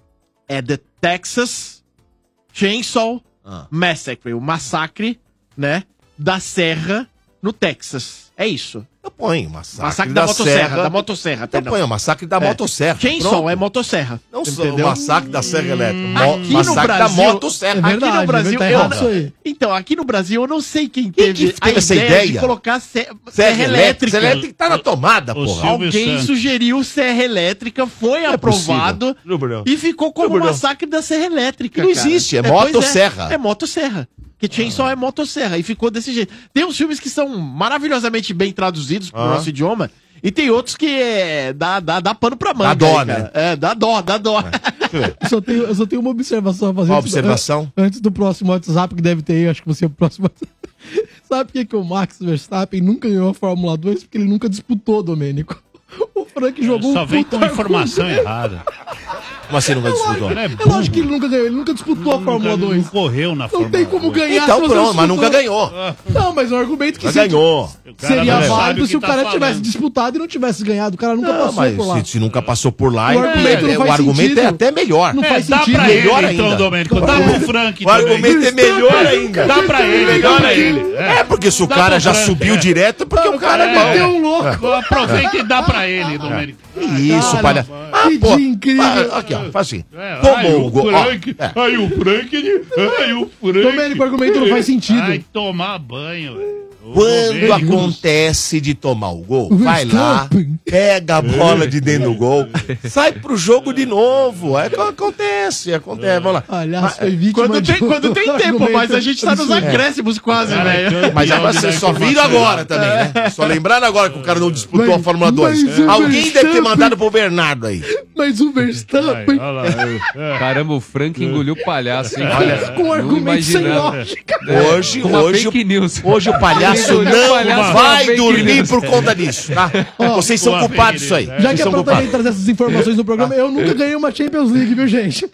é The Texas Chainsaw Ah. Massacre, o massacre, né, da serra no Texas. É isso. Eu ponho massacre, Massacre da, da, motosserra, serra. da motosserra, Eu perdão. ponho massacre da É. motosserra. Chainsaw Pronto. é motosserra. Não só entendeu? o massacre da serra elétrica. Mo- Aqui no massacre da Brasil- motosserra. É verdade, aqui no Brasil, tá eu errado não- isso aí. Então, aqui no Brasil, eu não sei quem Quem teve, que teve essa de ideia? colocar se- serra, Serra elétrica. Serra elétrica. elétrica tá na tomada, O porra. Silvio Alguém Santos. sugeriu serra elétrica, foi Não é aprovado possível. Juro por Deus. e ficou como Juro por Deus. massacre da serra elétrica. Não cara. existe, é pois motosserra. É, é motosserra. Que Chainsaw é motosserra. E ficou desse jeito. Tem uns filmes que são maravilhosamente bem traduzidos pro Ah. nosso idioma. E tem outros que é, dá, dá, dá pano pra manga. Dá dó, aí, cara. né? É, dá dó, dá dó. Eu só tenho, eu só tenho uma observação a fazer. Uma antes do- observação? an- Antes do próximo WhatsApp, que deve ter aí, acho que você é o próximo. Sabe por que, que o Max Verstappen nunca ganhou a Fórmula dois? Porque ele nunca disputou, Domênico. O Frank jogou Só um vem puta com informação argumento. errada. Como assim não vai disputar? Ele é É burro. lógico que ele nunca ganhou, ele nunca disputou a Fórmula Nunca- dois. Não correu na Não Fórmula tem como dois. ganhar Então se você pronto, mas disputou. nunca ganhou. Não, mas é um argumento que Mas se- ganhou. O cara seria não sabe válido o se que o tá cara falando. tivesse disputado e não tivesse ganhado. O cara nunca Não, passou mas por lá. se, se nunca passou por lá, O é- argumento é- não o faz argumento sentido. é até melhor. Não É, faz dá sentido. pra Melhor ele, ainda. então, Domênico. Dá pro Frank O também. argumento é melhor ainda. Dá pra ele, Melhor dá pra ainda. ele. É, porque se o Dá cara pro já Frank, subiu é. direto, é porque o cara é Meteu bom. um louco. Aproveita e dá pra ele, Domênico. Isso, Cara, palha. Ah, que pô. dia incrível. Ah, aqui, ó, faz assim. É, ai, Tomou o gol. ó, Frank, é. ai, o Frank, ai, o Frank. Domênico, o argumento não faz sentido. Vai tomar banho, velho. O Quando Domênico- acontece de tomar o gol, vai lá, Verstappen. pega a bola de dentro do gol, sai pro jogo de novo. É que acontece, acontece. Vamos lá. Aliás, foi vítima Quando de tem, um quando tem tempo, argumento mas a gente tá nos absurdo. acréscimos quase, Cara, velho. campeão Mas agora de vocês dar só viram informação agora errada. também, né? Só lembrando agora que o cara não disputou Mas- a Fórmula dois. mas o Alguém deve ter Verstappen- mandado pro Bernardo aí. Mas o Ai, Verstappen, olha lá, é. Caramba, o Frank engoliu o palhaço, hein? Olha, com um Não argumento sem imaginava. lógica. Hoje, Com uma hoje, fake o- news. hoje o palhaço Ele engoliu o não palhaço com uma vai fake dormir news. por conta disso, tá? Vocês são Uma culpados fake disso aí. news, Já Vocês que é são pra também culpados. trazer essas informações no programa, eu nunca ganhei uma Champions League, viu, gente?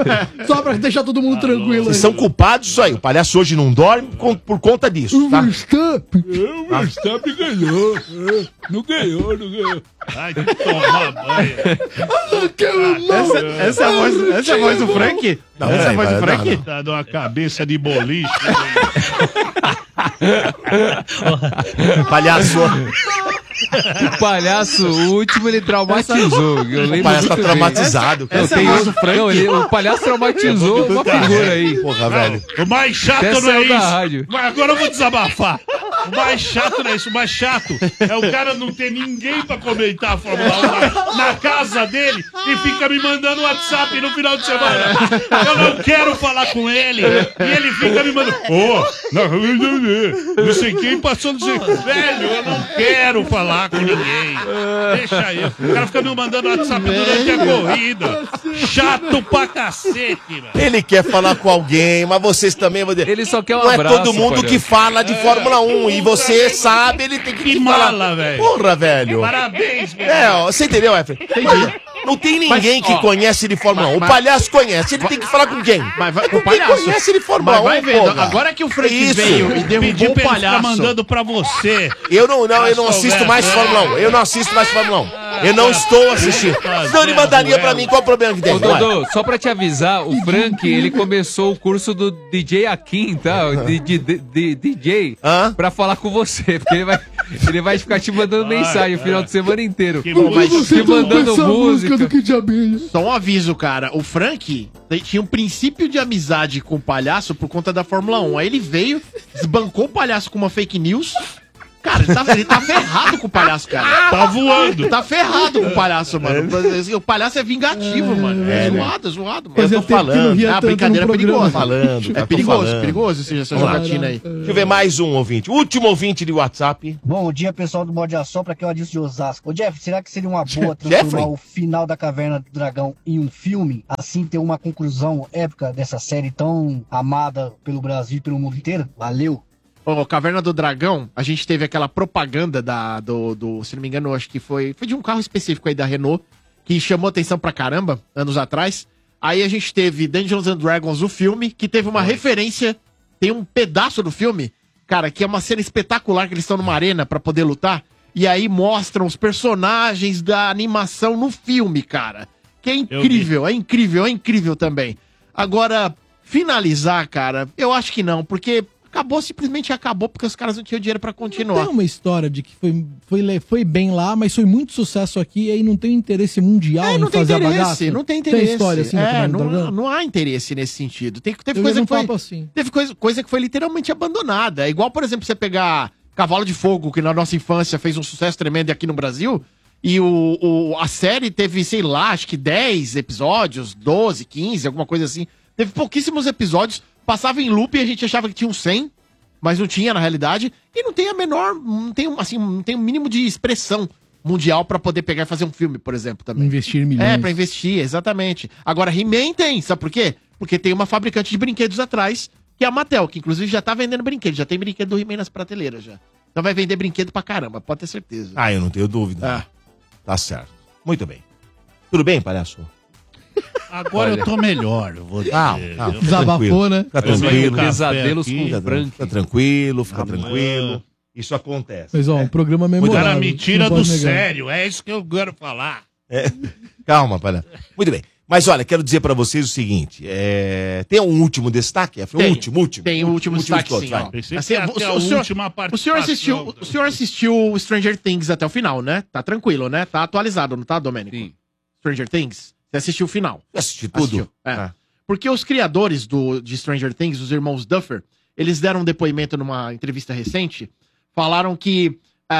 Só pra deixar todo mundo tranquilo Vocês aí. são culpados disso aí. O palhaço hoje não dorme com- por conta disso, O tá? Verstappen. O Verstappen ganhou. Não ganhou, não ganhou. Ai, tomar banho. Essa, essa é a voz, essa é a voz do Frank? Não, essa é a vai, voz do vai, Frank? não, Tá numa cabeça de boliche. Palhaço. O palhaço, o último, ele traumatizou. Eu lembro O palhaço tá muito bem. traumatizado, cara. Eu tenho- não, ele- o palhaço traumatizou uma figura aí. Porra, velho. O mais chato Até não é saiu da isso. rádio. Mas agora eu vou desabafar. O mais chato não é isso. O mais chato é o cara não ter ninguém pra comentar a Fórmula um na, na casa dele e fica me mandando WhatsApp no final de semana. Eu não quero falar com ele. E ele fica me mandando. Ô, não, não sei quem passou, não sei. Velho, eu não quero falar com ninguém. Deixa eu. O cara fica me mandando WhatsApp durante a corrida. Chato pra cacete, velho. Ele quer falar com alguém, mas vocês também vão dizer. Ele só quer um Não é abraço, todo mundo palhaço. que fala de Fórmula um. E você sabe, ele tem que, Que te mala, falar. velho. Porra, velho. Parabéns, velho. É, ó, você entendeu, Efraim? Não tem ninguém Mas, que ó, conhece de Fórmula um. O mas- palhaço conhece. Ele tem que falar com quem? Mas vai com o Quem palhaço. conhece de Fórmula Mas vai um, vendo, porra. agora que o Frank Isso. veio e Pedi derrubou o pra ele ficar palhaço. mandando pra você. Eu não, não, eu não Nossa, assisto velho. mais Fórmula um. Eu não assisto mais Fórmula um. Eu não estou assistindo. Senão ele mandaria pra mim qual o problema que tem. Ô, Vai. Dodô, só pra te avisar, o Frank, ele começou o curso do D J Akin, tá? De, de, de, de D J, Hã? pra falar com você, porque ele vai, ele vai ficar te mandando mensagem o final de semana inteiro. Que bom, mas te mandando essa música música. do Kid Abelha. Só um aviso, cara. O Frank te- tinha um princípio de amizade com o palhaço por conta da Fórmula um. Aí ele veio, desbancou o palhaço com uma fake news, Cara, ele tá, ele tá ferrado com o palhaço, cara. Tá voando. Tá ferrado com o palhaço, mano. O palhaço é vingativo, mano. É, zoado, é zoado, mano. Eu tô falando. Ah, a brincadeira é perigosa. Falando, É tô perigoso, falando. perigoso esse- essa Vamos lá. jogatina aí. Deixa eu ver mais um ouvinte. Último ouvinte de WhatsApp. Bom dia, pessoal do Morde a Sopra, que é o Adilson de Osasco. Ô, Jeff, será que seria uma boa Jeffrey? transformar o final da Caverna do Dragão em um filme? Assim ter uma conclusão épica dessa série tão amada pelo Brasil e pelo mundo inteiro? Valeu! Ô, Caverna do Dragão, a gente teve aquela propaganda da, do, do, se não me engano, acho que foi, foi de um carro específico aí da Renault, que chamou atenção pra caramba, anos atrás. Aí a gente teve Dungeons and Dragons, o filme, que teve uma referência, tem um pedaço do filme, cara, que é uma cena espetacular, que eles estão numa arena pra poder lutar, e aí mostram os personagens da animação no filme, cara. Que é incrível, é incrível, é incrível também. Agora, finalizar, cara, eu acho que não, porque acabou, simplesmente acabou, porque os caras não tinham dinheiro pra continuar. Tem uma história de que foi, foi, le- foi bem lá, mas foi muito sucesso aqui e aí não tem interesse mundial É, em não tem fazer a interesse, bagaça. não tem interesse. Tem história assim, no é, Caverna do não, Dragão? não há interesse nesse sentido. Tem, teve Eu coisa vi um que foi, papo assim. teve coisa, coisa que foi literalmente abandonada. É igual, por exemplo, você pegar Cavalo de Fogo, que na nossa infância fez um sucesso tremendo aqui no Brasil, e o, o- a série teve, sei lá, acho que dez episódios, doze, quinze, alguma coisa assim. Teve pouquíssimos episódios, passava em loop e a gente achava que tinha uns cem, mas não tinha na realidade, e não tem a menor, não tem, assim, não tem o mínimo de expressão mundial pra poder pegar e fazer um filme, por exemplo, também. Investir milhões. É, pra investir, exatamente. Agora, He-Man tem, sabe por quê? Porque tem uma fabricante de brinquedos atrás, que é a Mattel, que inclusive já tá vendendo brinquedo, já tem brinquedo do He-Man nas prateleiras já. Então vai vender brinquedo pra caramba, pode ter certeza. Ah, eu não tenho dúvida. Ah. Tá certo. Muito bem. Tudo bem, palhaço? Agora Olha. eu tô melhor, eu vou dizer. Calma, calma. Eu- Fica tranquilo. Fica Eu tranquilo. tomei um café Pesadelos aqui. com Fica, Frank. fica tranquilo, fica Amanhã. tranquilo. Isso acontece. Mas ó, um programa O memorável. cara me tira não do pode negar. sério, é isso que eu quero falar. É. Calma, palhaço. Muito bem. Mas olha, quero dizer pra vocês o seguinte: é, tem um último destaque? É, Tem, o último, último. Tem o último destaque, todos, sim, vai. ó. Pensei Assim, que ia o, ter o a senhor, última o senhor assistiu, participação. o senhor assistiu Stranger Things até o final, né? Tá tranquilo, né? Tá atualizado, não tá, Domênico? Sim. Stranger Things? Você assistiu o final? Assisti tudo. Assistiu, é. Ah. Porque os criadores do, de Stranger Things, os irmãos Duffer, eles deram um depoimento numa entrevista recente, falaram que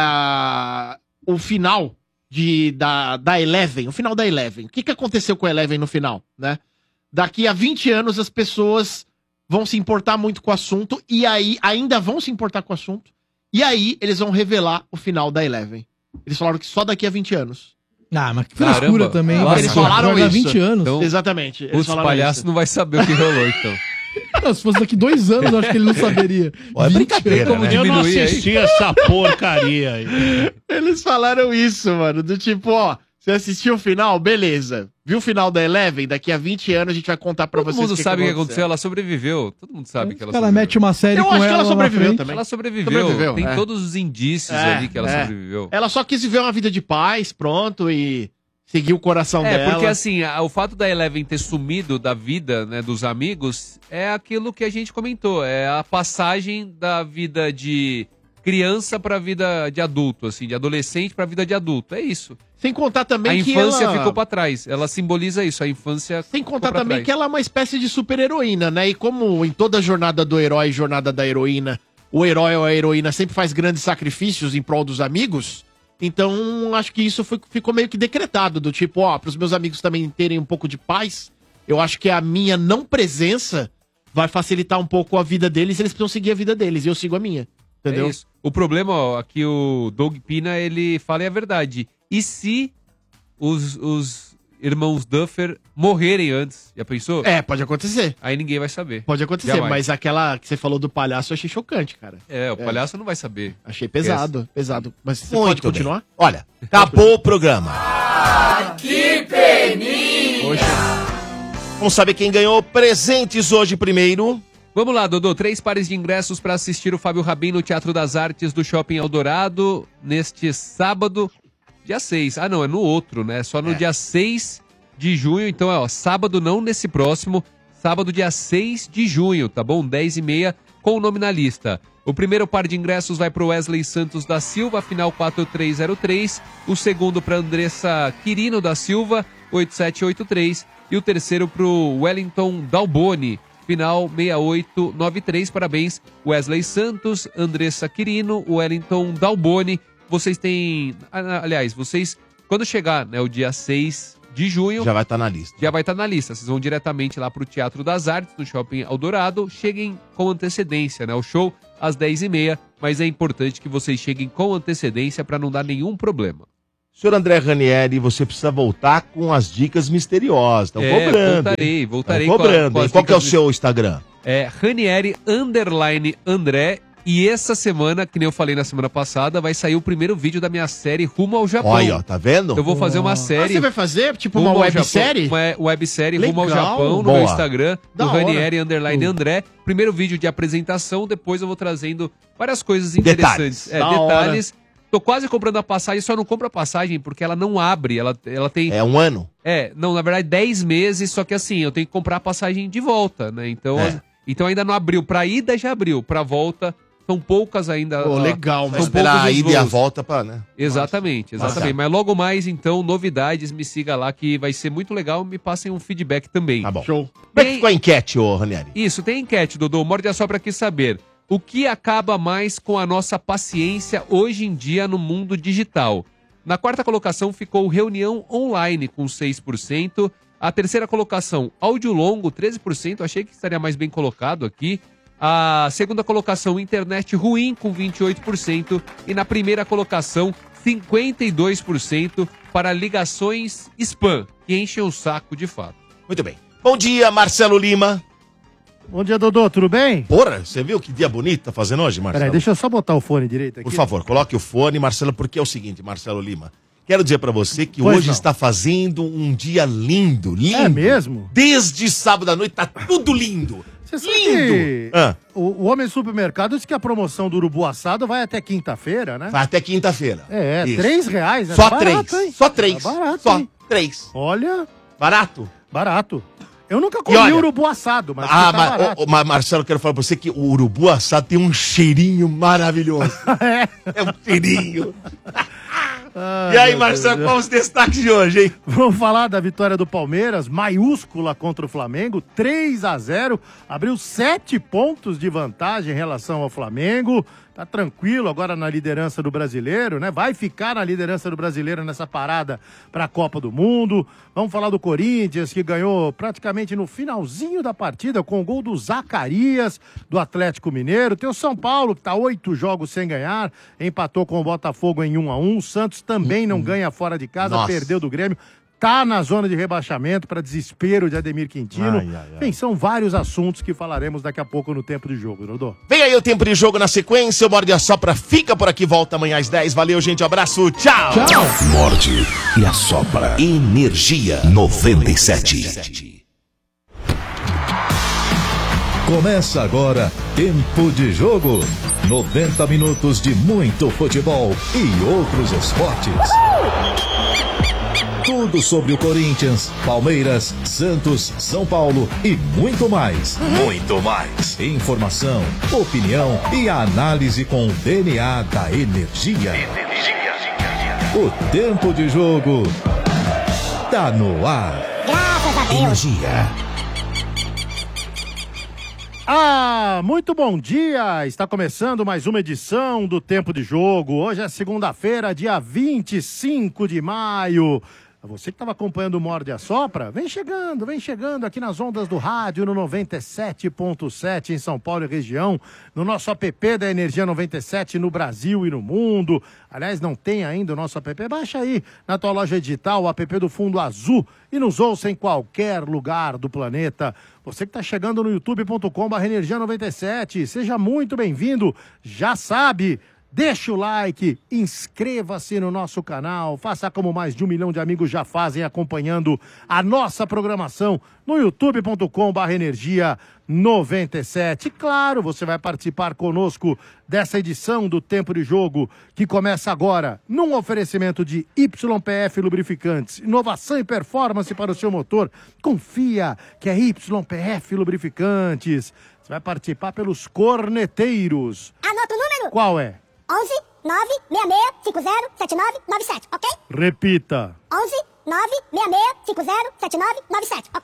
ah, o final de, da, da Eleven, o final da Eleven, o que, que aconteceu com a Eleven no final, né? Daqui a vinte anos as pessoas vão se importar muito com o assunto, e aí ainda vão se importar com o assunto, e aí eles vão revelar o final da Eleven. Eles falaram que só daqui a vinte anos. Ah, mas que Caramba. frescura também. Nossa, eles falaram Vai dar isso. vinte anos. Então, Exatamente. Eles Os falaram palhaços isso. não vai saber o que rolou, então. Não, se fosse daqui dois anos, eu acho que ele não saberia. Ó, é vinte brincadeira, anos. né? Eu não diminuir aí? assisti essa porcaria aí. Eles falaram isso, mano. Do tipo, ó, você assistiu o final? Beleza. Viu o final da Eleven? Daqui a vinte anos a gente vai contar pra Todo vocês mundo sabe o que aconteceu, ela sobreviveu. Todo mundo sabe que ela O cara sobreviveu. mete uma série Eu com acho que ela ela lá sobreviveu frente. também. Ela sobreviveu. Sobreviveu, Tem é. todos os indícios É, ali que ela é. sobreviveu. Ela só quis viver uma vida de paz, pronto, e seguir o coração É, dela. porque assim, a- o fato da Eleven ter sumido da vida, né, dos amigos, é aquilo que a gente comentou. É a passagem da vida de criança pra vida de adulto, assim, de adolescente pra vida de adulto. É isso. Sem contar também A que infância ela... ficou pra trás. Ela simboliza isso, a infância Sem ficou contar pra também trás. que ela é uma espécie de super-heroína, né? E como em toda jornada do herói e jornada da heroína, o herói ou a heroína sempre faz grandes sacrifícios em prol dos amigos, então acho que isso foi- ficou meio que decretado, do tipo, ó, pros meus amigos também terem um pouco de paz, eu acho que a minha não presença vai facilitar um pouco a vida deles, eles precisam seguir a vida deles, e eu sigo a minha, entendeu? É isso. O problema, ó, aqui o Doug Pina, ele fala é a verdade. E se os, os irmãos Duffer morrerem antes? Já pensou? É, pode acontecer. Aí ninguém vai saber. Pode acontecer, Jamais. mas aquela que você falou do palhaço eu achei chocante, cara. É, o palhaço não vai saber. Achei pesado, pesado. Mas você Muito pode bem. continuar? Olha, acabou o programa. Vamos saber quem ganhou presentes hoje primeiro. Vamos lá, Dodô. Três pares de ingressos para assistir o Fábio Rabin no Teatro das Artes do Shopping Eldorado neste sábado, dia seis. Ah, não, é no outro, né? Só no dia seis de junho. Então, é, ó, sábado não nesse próximo, sábado dia seis de junho, tá bom? dez e meia com o nome na lista. O primeiro par de ingressos vai para o Wesley Santos da Silva, final quatro três zero três. O segundo para Andressa Quirino da Silva, oito sete oito três. E o terceiro para o Wellington Dalboni, final seis oito nove três. Parabéns, Wesley Santos, Andressa Quirino, Wellington Dalboni. Vocês têm... Aliás, vocês, quando chegar, né, o dia seis de junho... Já vai estar na lista. Já vai estar na lista. Vocês vão diretamente lá pro Teatro das Artes, no Shopping Eldorado. Cheguem com antecedência, né? O show às dez e meia, mas é importante que vocês cheguem com antecedência para não dar nenhum problema. Senhor André Ranieri, você precisa voltar com as dicas misteriosas. Estão É, cobrando. voltarei, hein? voltarei Tão com a- cobrando. com as hein? Qual que é o dicas seu Instagram? É Ranieri underline André. E essa semana, que nem eu falei na semana passada, vai sair o primeiro vídeo da minha série Rumo ao Japão. Olha, ó, tá vendo? Eu vou fazer uma Ah, série. você vai fazer, tipo, Rumo uma ao websérie? Japão, Uma websérie Rumo ao Legal. Japão no Boa. meu Instagram, Da do hora. Ranieri underline Uh. André. Primeiro vídeo de apresentação, depois eu vou trazendo várias coisas Detalhes. interessantes. É, Da detalhes. Tô quase comprando a passagem, só não compro a passagem porque ela não abre. Ela, ela tem. É um ano? É, não, na verdade, dez meses, só que assim, eu tenho que comprar a passagem de volta, né? Então, É. então ainda não abriu. Pra ida já abriu, pra volta são poucas ainda. Pô, ó, legal, são Vai mano. esperar poucos a os ida e a voos. volta pra, né? Exatamente, exatamente. Mas logo mais, então, novidades, me siga lá que vai ser muito legal. Me passem um feedback também. Tá bom. Show. Como é que Tem- ficou a enquete, ô Ranieri? Isso, tem enquete, Dodô. Morde a Sopra quis saber. O que acaba mais com a nossa paciência hoje em dia no mundo digital? Na quarta colocação ficou reunião online com seis por cento. A terceira colocação, áudio longo, treze por cento. Achei que estaria mais bem colocado aqui. A segunda colocação, internet ruim, com vinte e oito por cento. E na primeira colocação, cinquenta e dois por cento para ligações spam, que enchem o saco de fato. Muito bem. Bom dia, Marcelo Lima. Bom dia, Dodô, tudo bem? Porra, você viu que dia bonito tá fazendo hoje, Marcelo? Peraí, deixa eu só botar o fone direito aqui. Por favor, coloque o fone, Marcelo, porque é o seguinte, Marcelo Lima. Quero dizer pra você que Pois hoje não. está fazendo um dia lindo, lindo. É mesmo? Desde sábado à noite tá tudo lindo. Você sabe Lindo. que Ah. o, o Homem Supermercado disse que a promoção do Urubu assado vai até quinta-feira, né? Vai até quinta-feira. É, Isso. três reais, né? Só Tá três. barato, hein? Só três. Tá barato, Só hein? três. Olha, Barato? barato. Eu nunca comi olha- urubu assado, mas Ah, tá mas, barato. ô, ô, mas, Marcelo, eu quero falar pra você que o urubu assado tem um cheirinho maravilhoso. É. É um cheirinho. Ai, E aí, meu Marcelo, Deus. qual os destaques de hoje, hein? Vamos falar da vitória do Palmeiras, maiúscula contra o Flamengo, três a zero, abriu sete pontos de vantagem em relação ao Flamengo, tá tranquilo agora na liderança do Brasileiro, né? Vai ficar na liderança do Brasileiro nessa parada para a Copa do Mundo. Vamos falar do Corinthians, que ganhou praticamente no finalzinho da partida com o gol do Zacarias, do Atlético Mineiro. Tem o São Paulo, que tá oito jogos sem ganhar, empatou com o Botafogo em um a um. O Santos também não ganha fora de casa, Nossa. perdeu do Grêmio. Tá na zona de rebaixamento para desespero de Ademir Quintino. Ai, ai, ai. Enfim, são vários assuntos que falaremos daqui a pouco no tempo de jogo, Dodô. Vem aí o tempo de jogo na sequência, o Morde a Sopra fica por aqui, volta amanhã às dez. Valeu, gente, um abraço, tchau! Morde e assopra. Energia noventa e sete. Começa agora Tempo de Jogo. noventa minutos de muito futebol e outros esportes. Tudo sobre o Corinthians, Palmeiras, Santos, São Paulo e muito mais. Muito mais. Informação, opinião e análise com o D N A da energia. O Tempo de Jogo tá no ar. Energia. Ah, muito bom dia! Está começando mais uma edição do Tempo de Jogo. Hoje é segunda-feira, dia vinte e cinco de maio. Você que estava acompanhando o Morde a Sopra, vem chegando, vem chegando aqui nas ondas do rádio no noventa e sete ponto sete em São Paulo e região, no nosso app da Energia noventa e sete no Brasil e no mundo. Aliás, não tem ainda o nosso app? Baixa aí na tua loja digital o app do Fundo Azul e nos ouça em qualquer lugar do planeta. Você que está chegando no youtube ponto com barra energia noventa e sete, seja muito bem-vindo, já sabe... Deixa o like, inscreva-se no nosso canal, faça como mais de um milhão de amigos já fazem acompanhando a nossa programação no youtube ponto com barra energia noventa e sete. Claro, você vai participar conosco dessa edição do Tempo de Jogo que começa agora num oferecimento de Y P F Lubrificantes, inovação e performance para o seu motor. Confia que é Y P F Lubrificantes. Você vai participar pelos corneteiros. Anota o número. Qual é? onze nove seis seis cinco zero sete nove nove sete, ok? Repita. onze nove seis seis cinco zero sete nove nove sete, ok?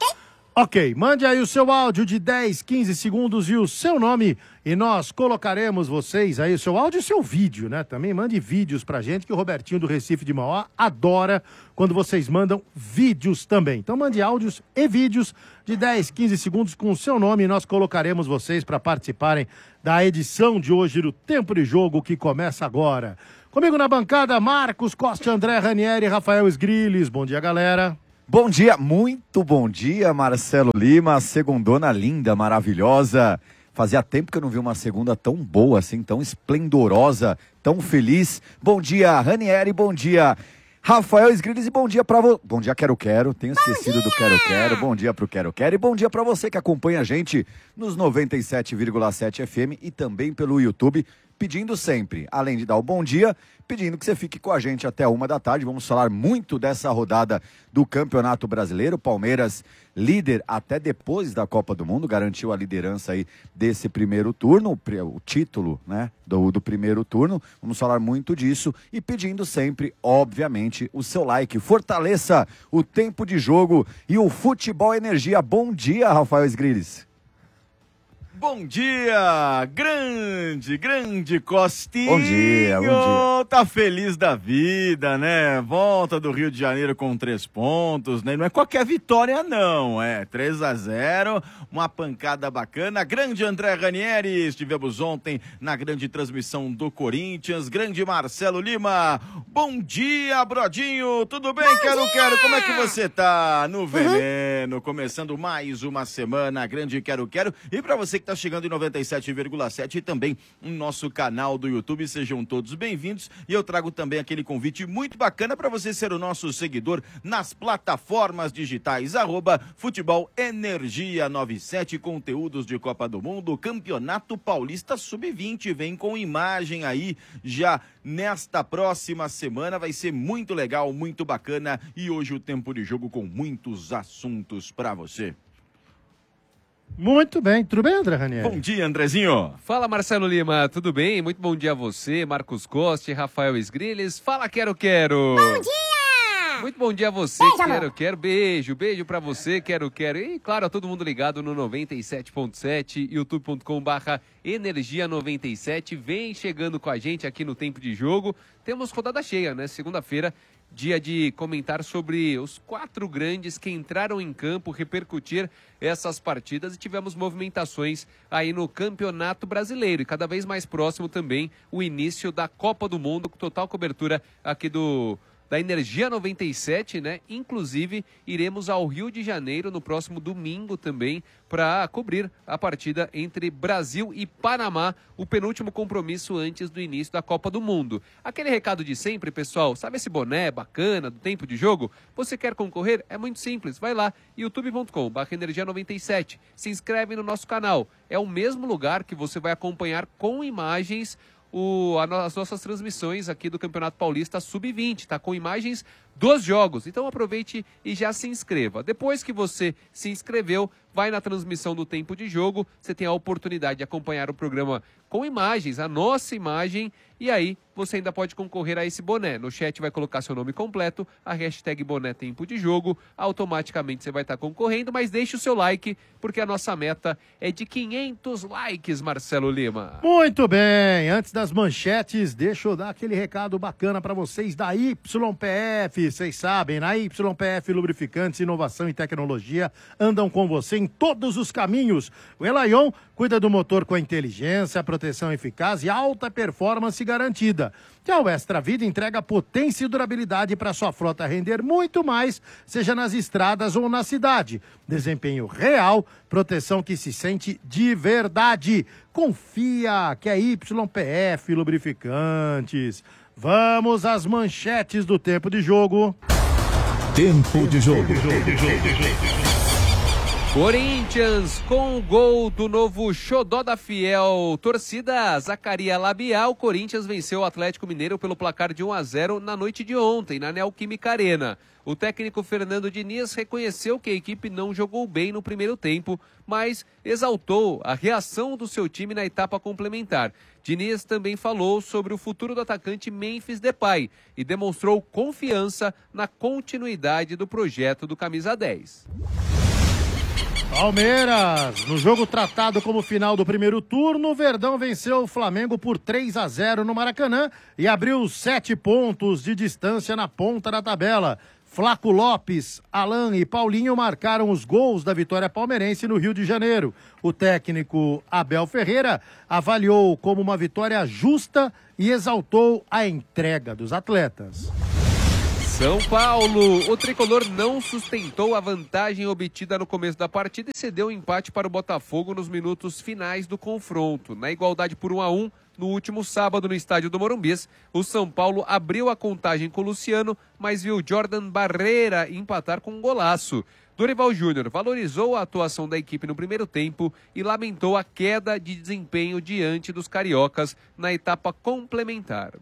Ok, mande aí o seu áudio de dez, quinze segundos e o seu nome e nós colocaremos vocês aí, o seu áudio e o seu vídeo, né? Também mande vídeos pra gente, que o Robertinho do Recife de Mauá adora quando vocês mandam vídeos também. Então mande áudios e vídeos de dez, quinze segundos com o seu nome e nós colocaremos vocês para participarem da edição de hoje do Tempo de Jogo, que começa agora. Comigo na bancada, Marcos Costa, André Ranieri e Rafael Esgrilles. Bom dia, galera. Bom dia, muito bom dia, Marcelo Lima, segundona linda, maravilhosa. Fazia tempo que eu não vi uma segunda tão boa assim, tão esplendorosa, tão feliz. Bom dia, Ranieri, bom dia, Rafael Esgrilles, e bom dia pra você. Bom dia, Quero Quero, tenho esquecido do Quero Quero. Bom dia pro Quero Quero e bom dia pra você que acompanha a gente nos noventa e sete vírgula sete F M e também pelo YouTube, pedindo sempre, além de dar o bom dia, pedindo que você fique com a gente até uma da tarde. Vamos falar muito dessa rodada do Campeonato Brasileiro. Palmeiras, líder até depois da Copa do Mundo, garantiu a liderança aí desse primeiro turno, o título, né, do, do primeiro turno. Vamos falar muito disso e pedindo sempre, obviamente, o seu like. Fortaleça o tempo de jogo e o Futebol Energia. Bom dia, Rafael Esgrilles. Bom dia, grande, grande Costinho. Bom dia, bom dia. Tá feliz da vida, né? Volta do Rio de Janeiro com três pontos, né? Não é qualquer vitória, não, é três a zero, uma pancada bacana. Grande André Ranieri, estivemos ontem na grande transmissão do Corinthians. Grande Marcelo Lima, bom dia, Brodinho, tudo bem? Bom quero, dia! quero, como é que você tá? No veneno, uhum. Começando mais uma semana, grande Quero, quero. E pra você que tá chegando em noventa e sete vírgula sete e também no nosso canal do YouTube, sejam todos bem-vindos. E eu trago também aquele convite muito bacana para você ser o nosso seguidor nas plataformas digitais, arroba Futebol Energia noventa e sete, conteúdos de Copa do Mundo, Campeonato Paulista sub vinte, vem com imagem aí já nesta próxima semana, vai ser muito legal, muito bacana, e hoje o tempo de jogo com muitos assuntos para você. Muito bem, tudo bem, André Ranieri? Bom dia, Andrezinho. Fala, Marcelo Lima, tudo bem? Muito bom dia a você, Marcos Costa, Rafael Esgrilles. Fala, Quero Quero. Bom dia! Muito bom dia a você, beijo, Quero amor. Quero. Beijo, beijo pra você, Quero Quero. E, claro, a todo mundo ligado no noventa e sete ponto sete, youtube ponto com barra energia noventa e sete. Vem chegando com a gente aqui no Tempo de Jogo. Temos rodada cheia, né? Segunda-feira, dia de comentar sobre os quatro grandes que entraram em campo, repercutir essas partidas, e tivemos movimentações aí no Campeonato Brasileiro e cada vez mais próximo também o início da Copa do Mundo, com total cobertura aqui do da Energia noventa e sete, né? Inclusive, iremos ao Rio de Janeiro no próximo domingo também para cobrir a partida entre Brasil e Panamá, o penúltimo compromisso antes do início da Copa do Mundo. Aquele recado de sempre, pessoal, sabe esse boné bacana do Tempo de Jogo? Você quer concorrer? É muito simples, vai lá, youtube ponto com barra energia noventa e sete, se inscreve no nosso canal. É o mesmo lugar que você vai acompanhar com imagens O, as nossas transmissões aqui do Campeonato Paulista sub vinte, tá? Com imagens dos jogos. Então aproveite e já se inscreva. Depois que você se inscreveu, vai na transmissão do Tempo de Jogo, você tem a oportunidade de acompanhar o programa com imagens, a nossa imagem, e aí você ainda pode concorrer a esse boné. No chat vai colocar seu nome completo, a hashtag boné Tempo de Jogo, automaticamente você vai estar concorrendo, mas deixe o seu like, porque a nossa meta é de quinhentos likes, Marcelo Lima. Muito bem, antes das manchetes, deixa eu dar aquele recado bacana para vocês da Y P F. Vocês sabem, na Y P F Lubrificantes, inovação e tecnologia andam com você em todos os caminhos. O Elaion cuida do motor com a inteligência, proteção eficaz e alta performance garantida. Já o Extra Vida entrega potência e durabilidade para sua frota render muito mais, seja nas estradas ou na cidade. Desempenho real, proteção que se sente de verdade. Confia que é Y P F Lubrificantes. Vamos às manchetes do Tempo de Jogo. Tempo de Jogo. Corinthians com o gol do novo xodó da fiel torcida Zacaria Labial. Corinthians venceu o Atlético Mineiro pelo placar de um a zero na noite de ontem, na Neoquímica Arena. O técnico Fernando Diniz reconheceu que a equipe não jogou bem no primeiro tempo, mas exaltou a reação do seu time na etapa complementar. Diniz também falou sobre o futuro do atacante Memphis Depay e demonstrou confiança na continuidade do projeto do Camisa dez. Palmeiras, no jogo tratado como final do primeiro turno, o Verdão venceu o Flamengo por três a zero no Maracanã e abriu sete pontos de distância na ponta da tabela. Flaco Lopes, Alan e Paulinho marcaram os gols da vitória palmeirense no Rio de Janeiro. O técnico Abel Ferreira avaliou como uma vitória justa e exaltou a entrega dos atletas. São Paulo, o tricolor não sustentou a vantagem obtida no começo da partida e cedeu o empate para o Botafogo nos minutos finais do confronto. Na igualdade por um a um, no último sábado no estádio do Morumbis, o São Paulo abriu a contagem com o Luciano, mas viu Jordan Barreira empatar com um golaço. Dorival Júnior valorizou a atuação da equipe no primeiro tempo e lamentou a queda de desempenho diante dos cariocas na etapa complementar.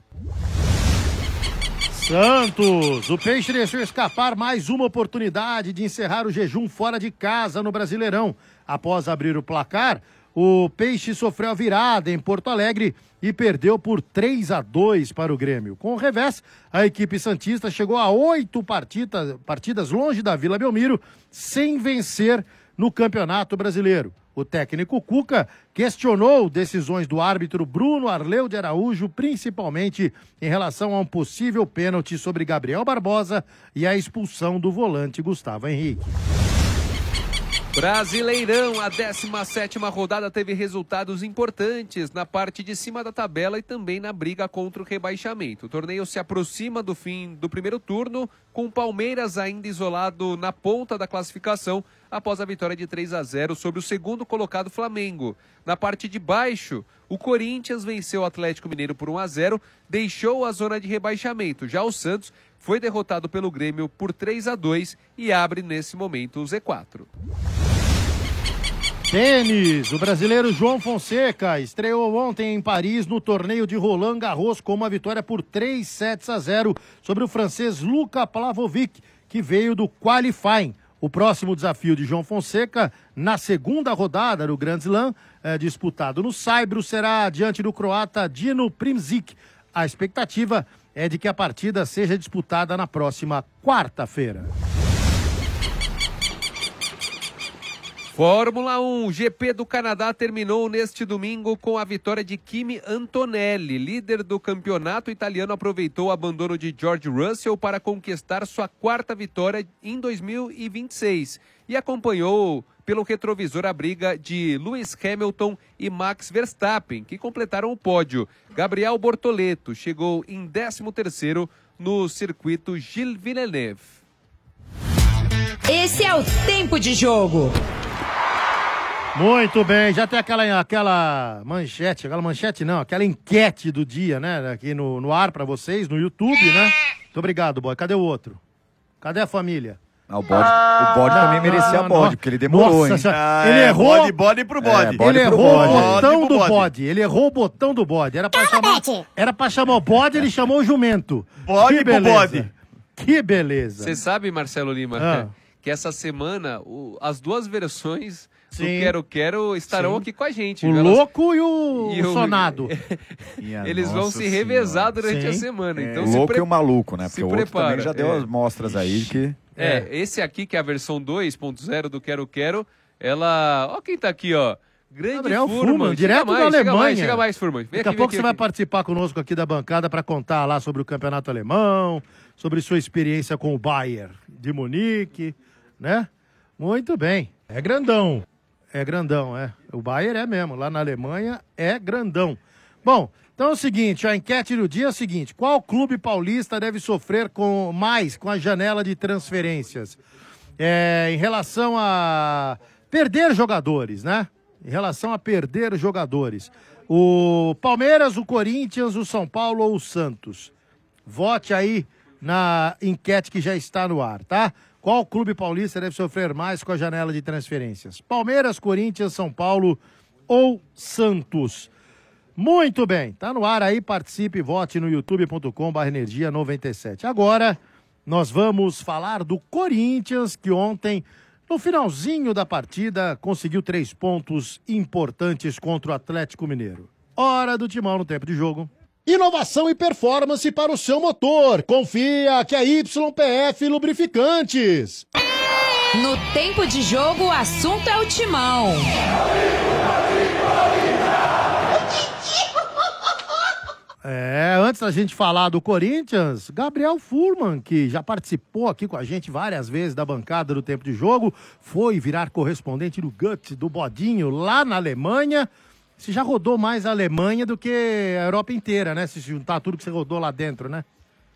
Santos, o Peixe deixou escapar mais uma oportunidade de encerrar o jejum fora de casa no Brasileirão. Após abrir o placar, o Peixe sofreu a virada em Porto Alegre e perdeu por três a dois para o Grêmio. Com o revés, a equipe santista chegou a oito partidas, partidas longe da Vila Belmiro, sem vencer no Campeonato Brasileiro. O técnico Cuca questionou decisões do árbitro Bruno Arleu de Araújo, principalmente em relação a um possível pênalti sobre Gabriel Barbosa e a expulsão do volante Gustavo Henrique. Brasileirão, a décima sétima rodada teve resultados importantes na parte de cima da tabela e também na briga contra o rebaixamento. O torneio se aproxima do fim do primeiro turno, com o Palmeiras ainda isolado na ponta da classificação após a vitória de três a zero sobre o segundo colocado Flamengo. Na parte de baixo, o Corinthians venceu o Atlético Mineiro por um a zero, deixou a zona de rebaixamento. Já o Santos foi derrotado pelo Grêmio por três a dois e abre nesse momento o Z quatro. Tênis, o brasileiro João Fonseca estreou ontem em Paris no torneio de Roland Garros com uma vitória por três sets a zero sobre o francês Luka Plavovic, que veio do qualifying. O próximo desafio de João Fonseca, na segunda rodada do Grand Slam, é, disputado no Saibro, será diante do croata Dino Primzic. A expectativa é de que a partida seja disputada na próxima quarta-feira. Fórmula um, G P do Canadá terminou neste domingo com a vitória de Kimi Antonelli. Líder do campeonato italiano, aproveitou o abandono de George Russell para conquistar sua quarta vitória em dois mil e vinte e seis e acompanhou pelo retrovisor a briga de Lewis Hamilton e Max Verstappen, que completaram o pódio. Gabriel Bortoleto chegou em décimo terceiro no circuito Gilles Villeneuve. Esse é o tempo de jogo. Muito bem, já tem aquela, aquela manchete, aquela manchete não, aquela enquete do dia, né, aqui no, no ar pra vocês, no YouTube, né? Muito obrigado, boy. Cadê o outro? Cadê a família? Ah, o bode, o bode não, também merecia não, bode, não. porque ele demorou, Nossa, hein? senhora, Ah, ele é, errou. bode, bode pro bode. É, bode ele pro errou bode. o botão Bode pro do bode. bode. Ele errou o botão do bode. Era pra chamar, era pra chamar o bode, ele chamou o jumento. Bode que pro beleza. bode. Que beleza. Você sabe, Marcelo Lima, Ah. que essa semana o- as duas versões do Sim. Quero Quero estarão Sim. aqui com a gente. O viu? Elas- louco e o, E o- sonado. Eles vão Nossa se revezar durante Sim. a semana. Então O se louco pre- e o maluco, né? se Porque o outro prepara. também já deu É. as mostras aí que... É, esse aqui, que é a versão dois ponto zero do Quero Quero, ela... Ó quem tá aqui, ó. Grande Gabriel Furman. Furman, Chega direto mais, da chega Alemanha. mais, chega mais, Furman. Vem Daqui aqui, a vem pouco aqui, você vai aqui. participar conosco aqui da bancada para contar lá sobre o campeonato alemão, sobre sua experiência com o Bayern de Munique, né? Muito bem. É grandão. É grandão, é. O Bayern é mesmo. Lá na Alemanha é grandão. Bom, então é o seguinte, a enquete do dia é o seguinte: qual clube paulista deve sofrer com mais com a janela de transferências? É, em relação a perder jogadores, né? Em relação a perder jogadores. O Palmeiras, o Corinthians, o São Paulo ou o Santos? Vote aí na enquete que já está no ar, tá? Qual clube paulista deve sofrer mais com a janela de transferências? Palmeiras, Corinthians, São Paulo ou Santos? Muito bem, tá no ar aí, participe, vote no youtube ponto com barra energia noventa e sete. Agora, nós vamos falar do Corinthians, que ontem, no finalzinho da partida, conseguiu três pontos importantes contra o Atlético Mineiro. Hora do Timão no tempo de jogo. Inovação e performance para o seu motor. Confia que a Y P F Lubrificantes. No tempo de jogo, o assunto é o timão. É, antes da gente falar do Corinthians, Gabriel Furman, que já participou aqui com a gente várias vezes da bancada do Tempo de Jogo, foi virar correspondente do Guts, do Bodinho, lá na Alemanha. Você já rodou mais a Alemanha do que a Europa inteira, né? Se juntar tudo que você rodou lá dentro, né?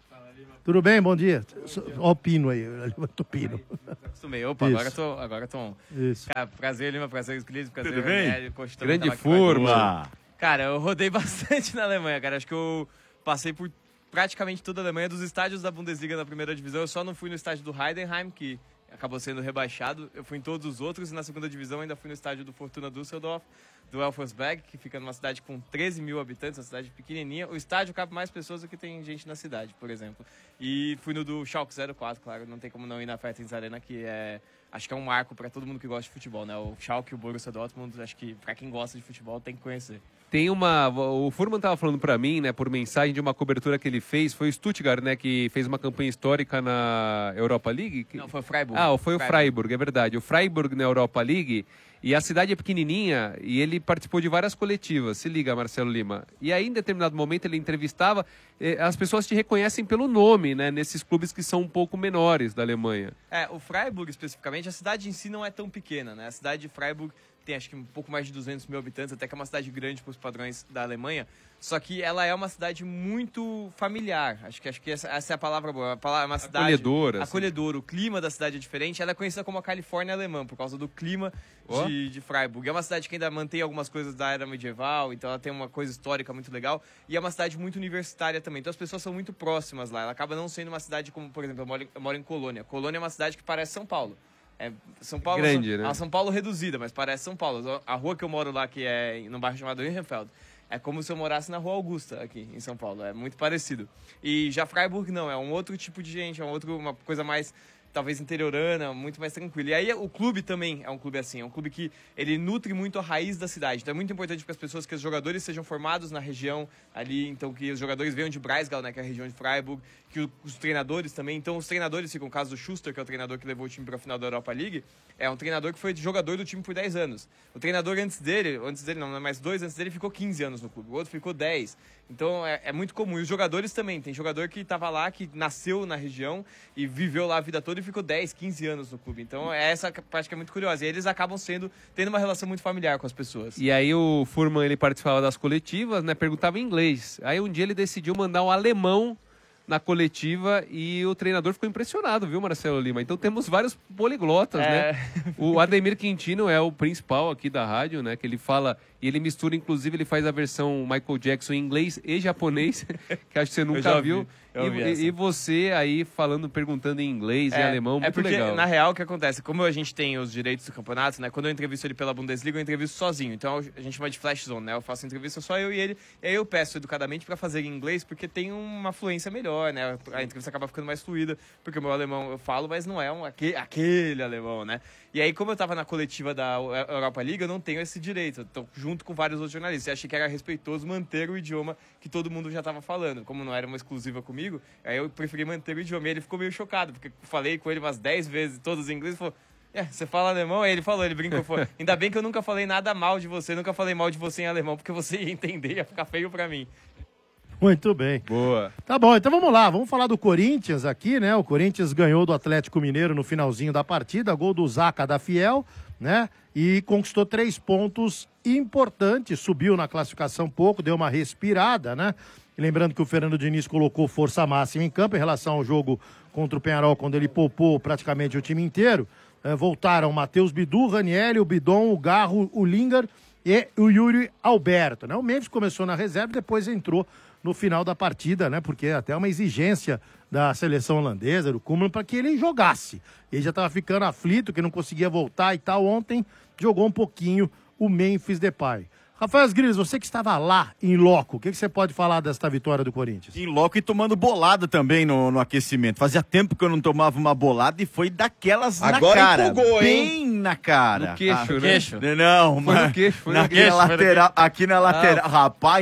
Tudo bem? Bom dia. Ó o Pino aí, levantou o Pino. Acostumei. Opa, Isso. agora eu tô, agora eu tô on. Isso. Cara, prazer, Lima, prazer, Esclides, prazer, Tudo bem? Ranieri, poxa, também Grande tava aqui com a Furman. gente. Cara, eu rodei bastante na Alemanha, cara. Acho que eu passei por praticamente toda a Alemanha, dos estádios da Bundesliga na primeira divisão. Eu só não fui no estádio do Heidenheim, que acabou sendo rebaixado. Eu fui em todos os outros e na segunda divisão ainda fui no estádio do Fortuna Düsseldorf, do Elversberg, que fica numa cidade com treze mil habitantes, uma cidade pequenininha. O estádio cabe mais pessoas do que tem gente na cidade, por exemplo. E fui no do Schalke zero quatro, claro, não tem como não ir na Fertins Arena, que é, acho que é um marco para todo mundo que gosta de futebol, né? O Schalke e o Borussia Dortmund, acho que para quem gosta de futebol tem que conhecer. Tem uma. O Furman tava falando pra mim, né, por mensagem de uma cobertura que ele fez. Foi o Stuttgart, né, que fez uma campanha histórica na Europa League. Não, foi o Freiburg. Ah, foi o Freiburg. Freiburg, é verdade. O Freiburg na Europa League. E a cidade é pequenininha e ele participou de várias coletivas. Se liga, Marcelo Lima. E aí, em determinado momento, ele entrevistava. Eh, as pessoas te reconhecem pelo nome, né, nesses clubes que são um pouco menores da Alemanha. É, o Freiburg especificamente, a cidade em si não é tão pequena, né? A cidade de Freiburg tem acho que um pouco mais de duzentos mil habitantes, até que é uma cidade grande para os padrões da Alemanha. Só que ela é uma cidade muito familiar. Acho que, acho que essa, essa é a palavra boa. A palavra, é uma cidade Acolhedora, assim. acolhedora. O clima da cidade é diferente. Ela é conhecida como a Califórnia alemã, por causa do clima Oh. de, de Freiburg. É uma cidade que ainda mantém algumas coisas da era medieval, então ela tem uma coisa histórica muito legal. E é uma cidade muito universitária também. Então as pessoas são muito próximas lá. Ela acaba não sendo uma cidade como, por exemplo, eu moro, eu moro em Colônia. Colônia é uma cidade que parece São Paulo. É São Paulo, Grande, São, né? a São Paulo reduzida, mas parece São Paulo. A rua que eu moro lá, que é num bairro chamado Ehrenfeld, é como se eu morasse na Rua Augusta, aqui em São Paulo. É muito parecido. E já Freiburg não, é um outro tipo de gente, é um outro, uma coisa mais, talvez, interiorana, muito mais tranquila. E aí o clube também é um clube assim, é um clube que ele nutre muito a raiz da cidade. Então é muito importante para as pessoas que os jogadores sejam formados na região ali, então que os jogadores venham de Breisgau, né, que é a região de Freiburg, que o, os treinadores também. Então os treinadores, ficam o caso do Schuster, que é o treinador que levou o time para a final da Europa League, é um treinador que foi jogador do time por dez anos. O treinador antes dele, antes dele não, mas dois antes dele, ficou quinze anos no clube. O outro ficou dez. Então é, é muito comum. E os jogadores também. Tem jogador que estava lá, que nasceu na região e viveu lá a vida toda e ficou dez, quinze anos no clube. Então é essa parte que é muito curiosa. E eles acabam sendo, tendo uma relação muito familiar com as pessoas. E aí o Furman, ele participava das coletivas, né, perguntava em inglês. Aí um dia ele decidiu mandar um alemão na coletiva e o treinador ficou impressionado, viu, Marcelo Lima? Então temos vários poliglotas, É. né? O Ademir Quintino é o principal aqui da rádio, né? Que ele fala, e ele mistura, inclusive, ele faz a versão Michael Jackson em inglês e japonês, que acho que você nunca já viu. vi, eu E, vi e- essa. e você aí falando, perguntando em inglês e alemão, muito é porque, legal. na real, o que acontece? Como a gente tem os direitos do campeonato, né? Quando eu entrevisto ele pela Bundesliga, eu entrevisto sozinho. Então a gente chama de flash zone, né? Eu faço entrevista só eu e ele. E aí eu peço educadamente para fazer em inglês, porque tem uma fluência melhor, né? A entrevista acaba ficando mais fluida, porque o meu alemão eu falo, mas não é um, aquele, aquele alemão, né? E aí, como eu tava na coletiva da Europa League, eu não tenho esse direito. Eu tô junto com vários outros jornalistas. Eu achei que era respeitoso manter o idioma que todo mundo já tava falando. Como não era uma exclusiva comigo, aí eu preferi manter o idioma. E ele ficou meio chocado, porque eu falei com ele umas dez vezes, todos em inglês, e falou: é, você fala alemão? Aí ele falou, ele brincou, falou, ainda bem que eu nunca falei nada mal de você, nunca falei mal de você em alemão, porque você ia entender, ia ficar feio pra mim. Muito bem. Boa. Tá bom, então vamos lá, vamos falar do Corinthians aqui, né? O Corinthians ganhou do Atlético Mineiro no finalzinho da partida, gol do Zaca da Fiel, né? E conquistou três pontos importantes, subiu na classificação pouco, deu uma respirada, né? E lembrando que o Fernando Diniz colocou força máxima em campo em relação ao jogo contra o Penharol, quando ele poupou praticamente o time inteiro. Eh, voltaram o Matheus Bidu, Ranieri, o Bidon, o Garro, o Linger e o Yuri Alberto, né? O Memphis começou na reserva e depois entrou no final da partida, né? Porque é até uma exigência da seleção holandesa, do Koeman, para que ele jogasse. Ele já estava ficando aflito, que não conseguia voltar e tal. Ontem jogou um pouquinho o Memphis Depay. Rafael Grilles, você que estava lá, em loco, o que, que você pode falar desta vitória do Corinthians? Em loco e tomando bolada também no, no aquecimento. Fazia tempo que eu não tomava uma bolada e foi daquelas Agora na cara. empolgou, bem na cara. No queixo, Ah, né? Queixo. Não, Foi mas no queixo, foi no aqui queixo, na foi no lateral, aqui na lateral. Ah. Rapaz,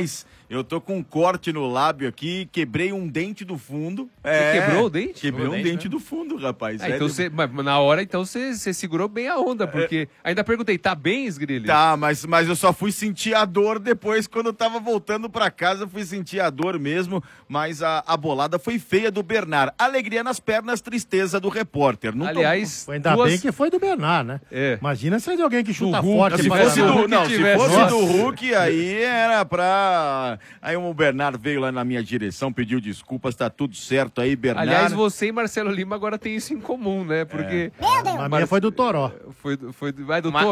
Eu tô com um corte no lábio aqui, quebrei um dente do fundo. Você quebrou o dente? Quebrei O um dente, dente né? do fundo, rapaz. Ah, É, então de- você, mas na hora, então você, você segurou bem a onda, porque... Ainda perguntei, tá bem, Esgrilho? Tá, mas, mas eu só fui sentir a dor depois, quando eu tava voltando pra casa, eu fui sentir a dor mesmo, mas a, a bolada foi feia do Bernard. Alegria nas pernas, tristeza do repórter. Não Aliás, tô... Ainda bem que foi do Bernard, né? É. Imagina se é de alguém que chuta Hulk, forte. se pra fosse caralho. do, não, se fosse Nossa. do Hulk, aí era pra... Aí o Bernardo veio lá na minha direção, pediu desculpas, tá tudo certo aí, Bernardo. Aliás, você e Marcelo Lima agora tem isso em comum, né? Porque... A minha foi do Toró. Foi, foi, vai do Mas-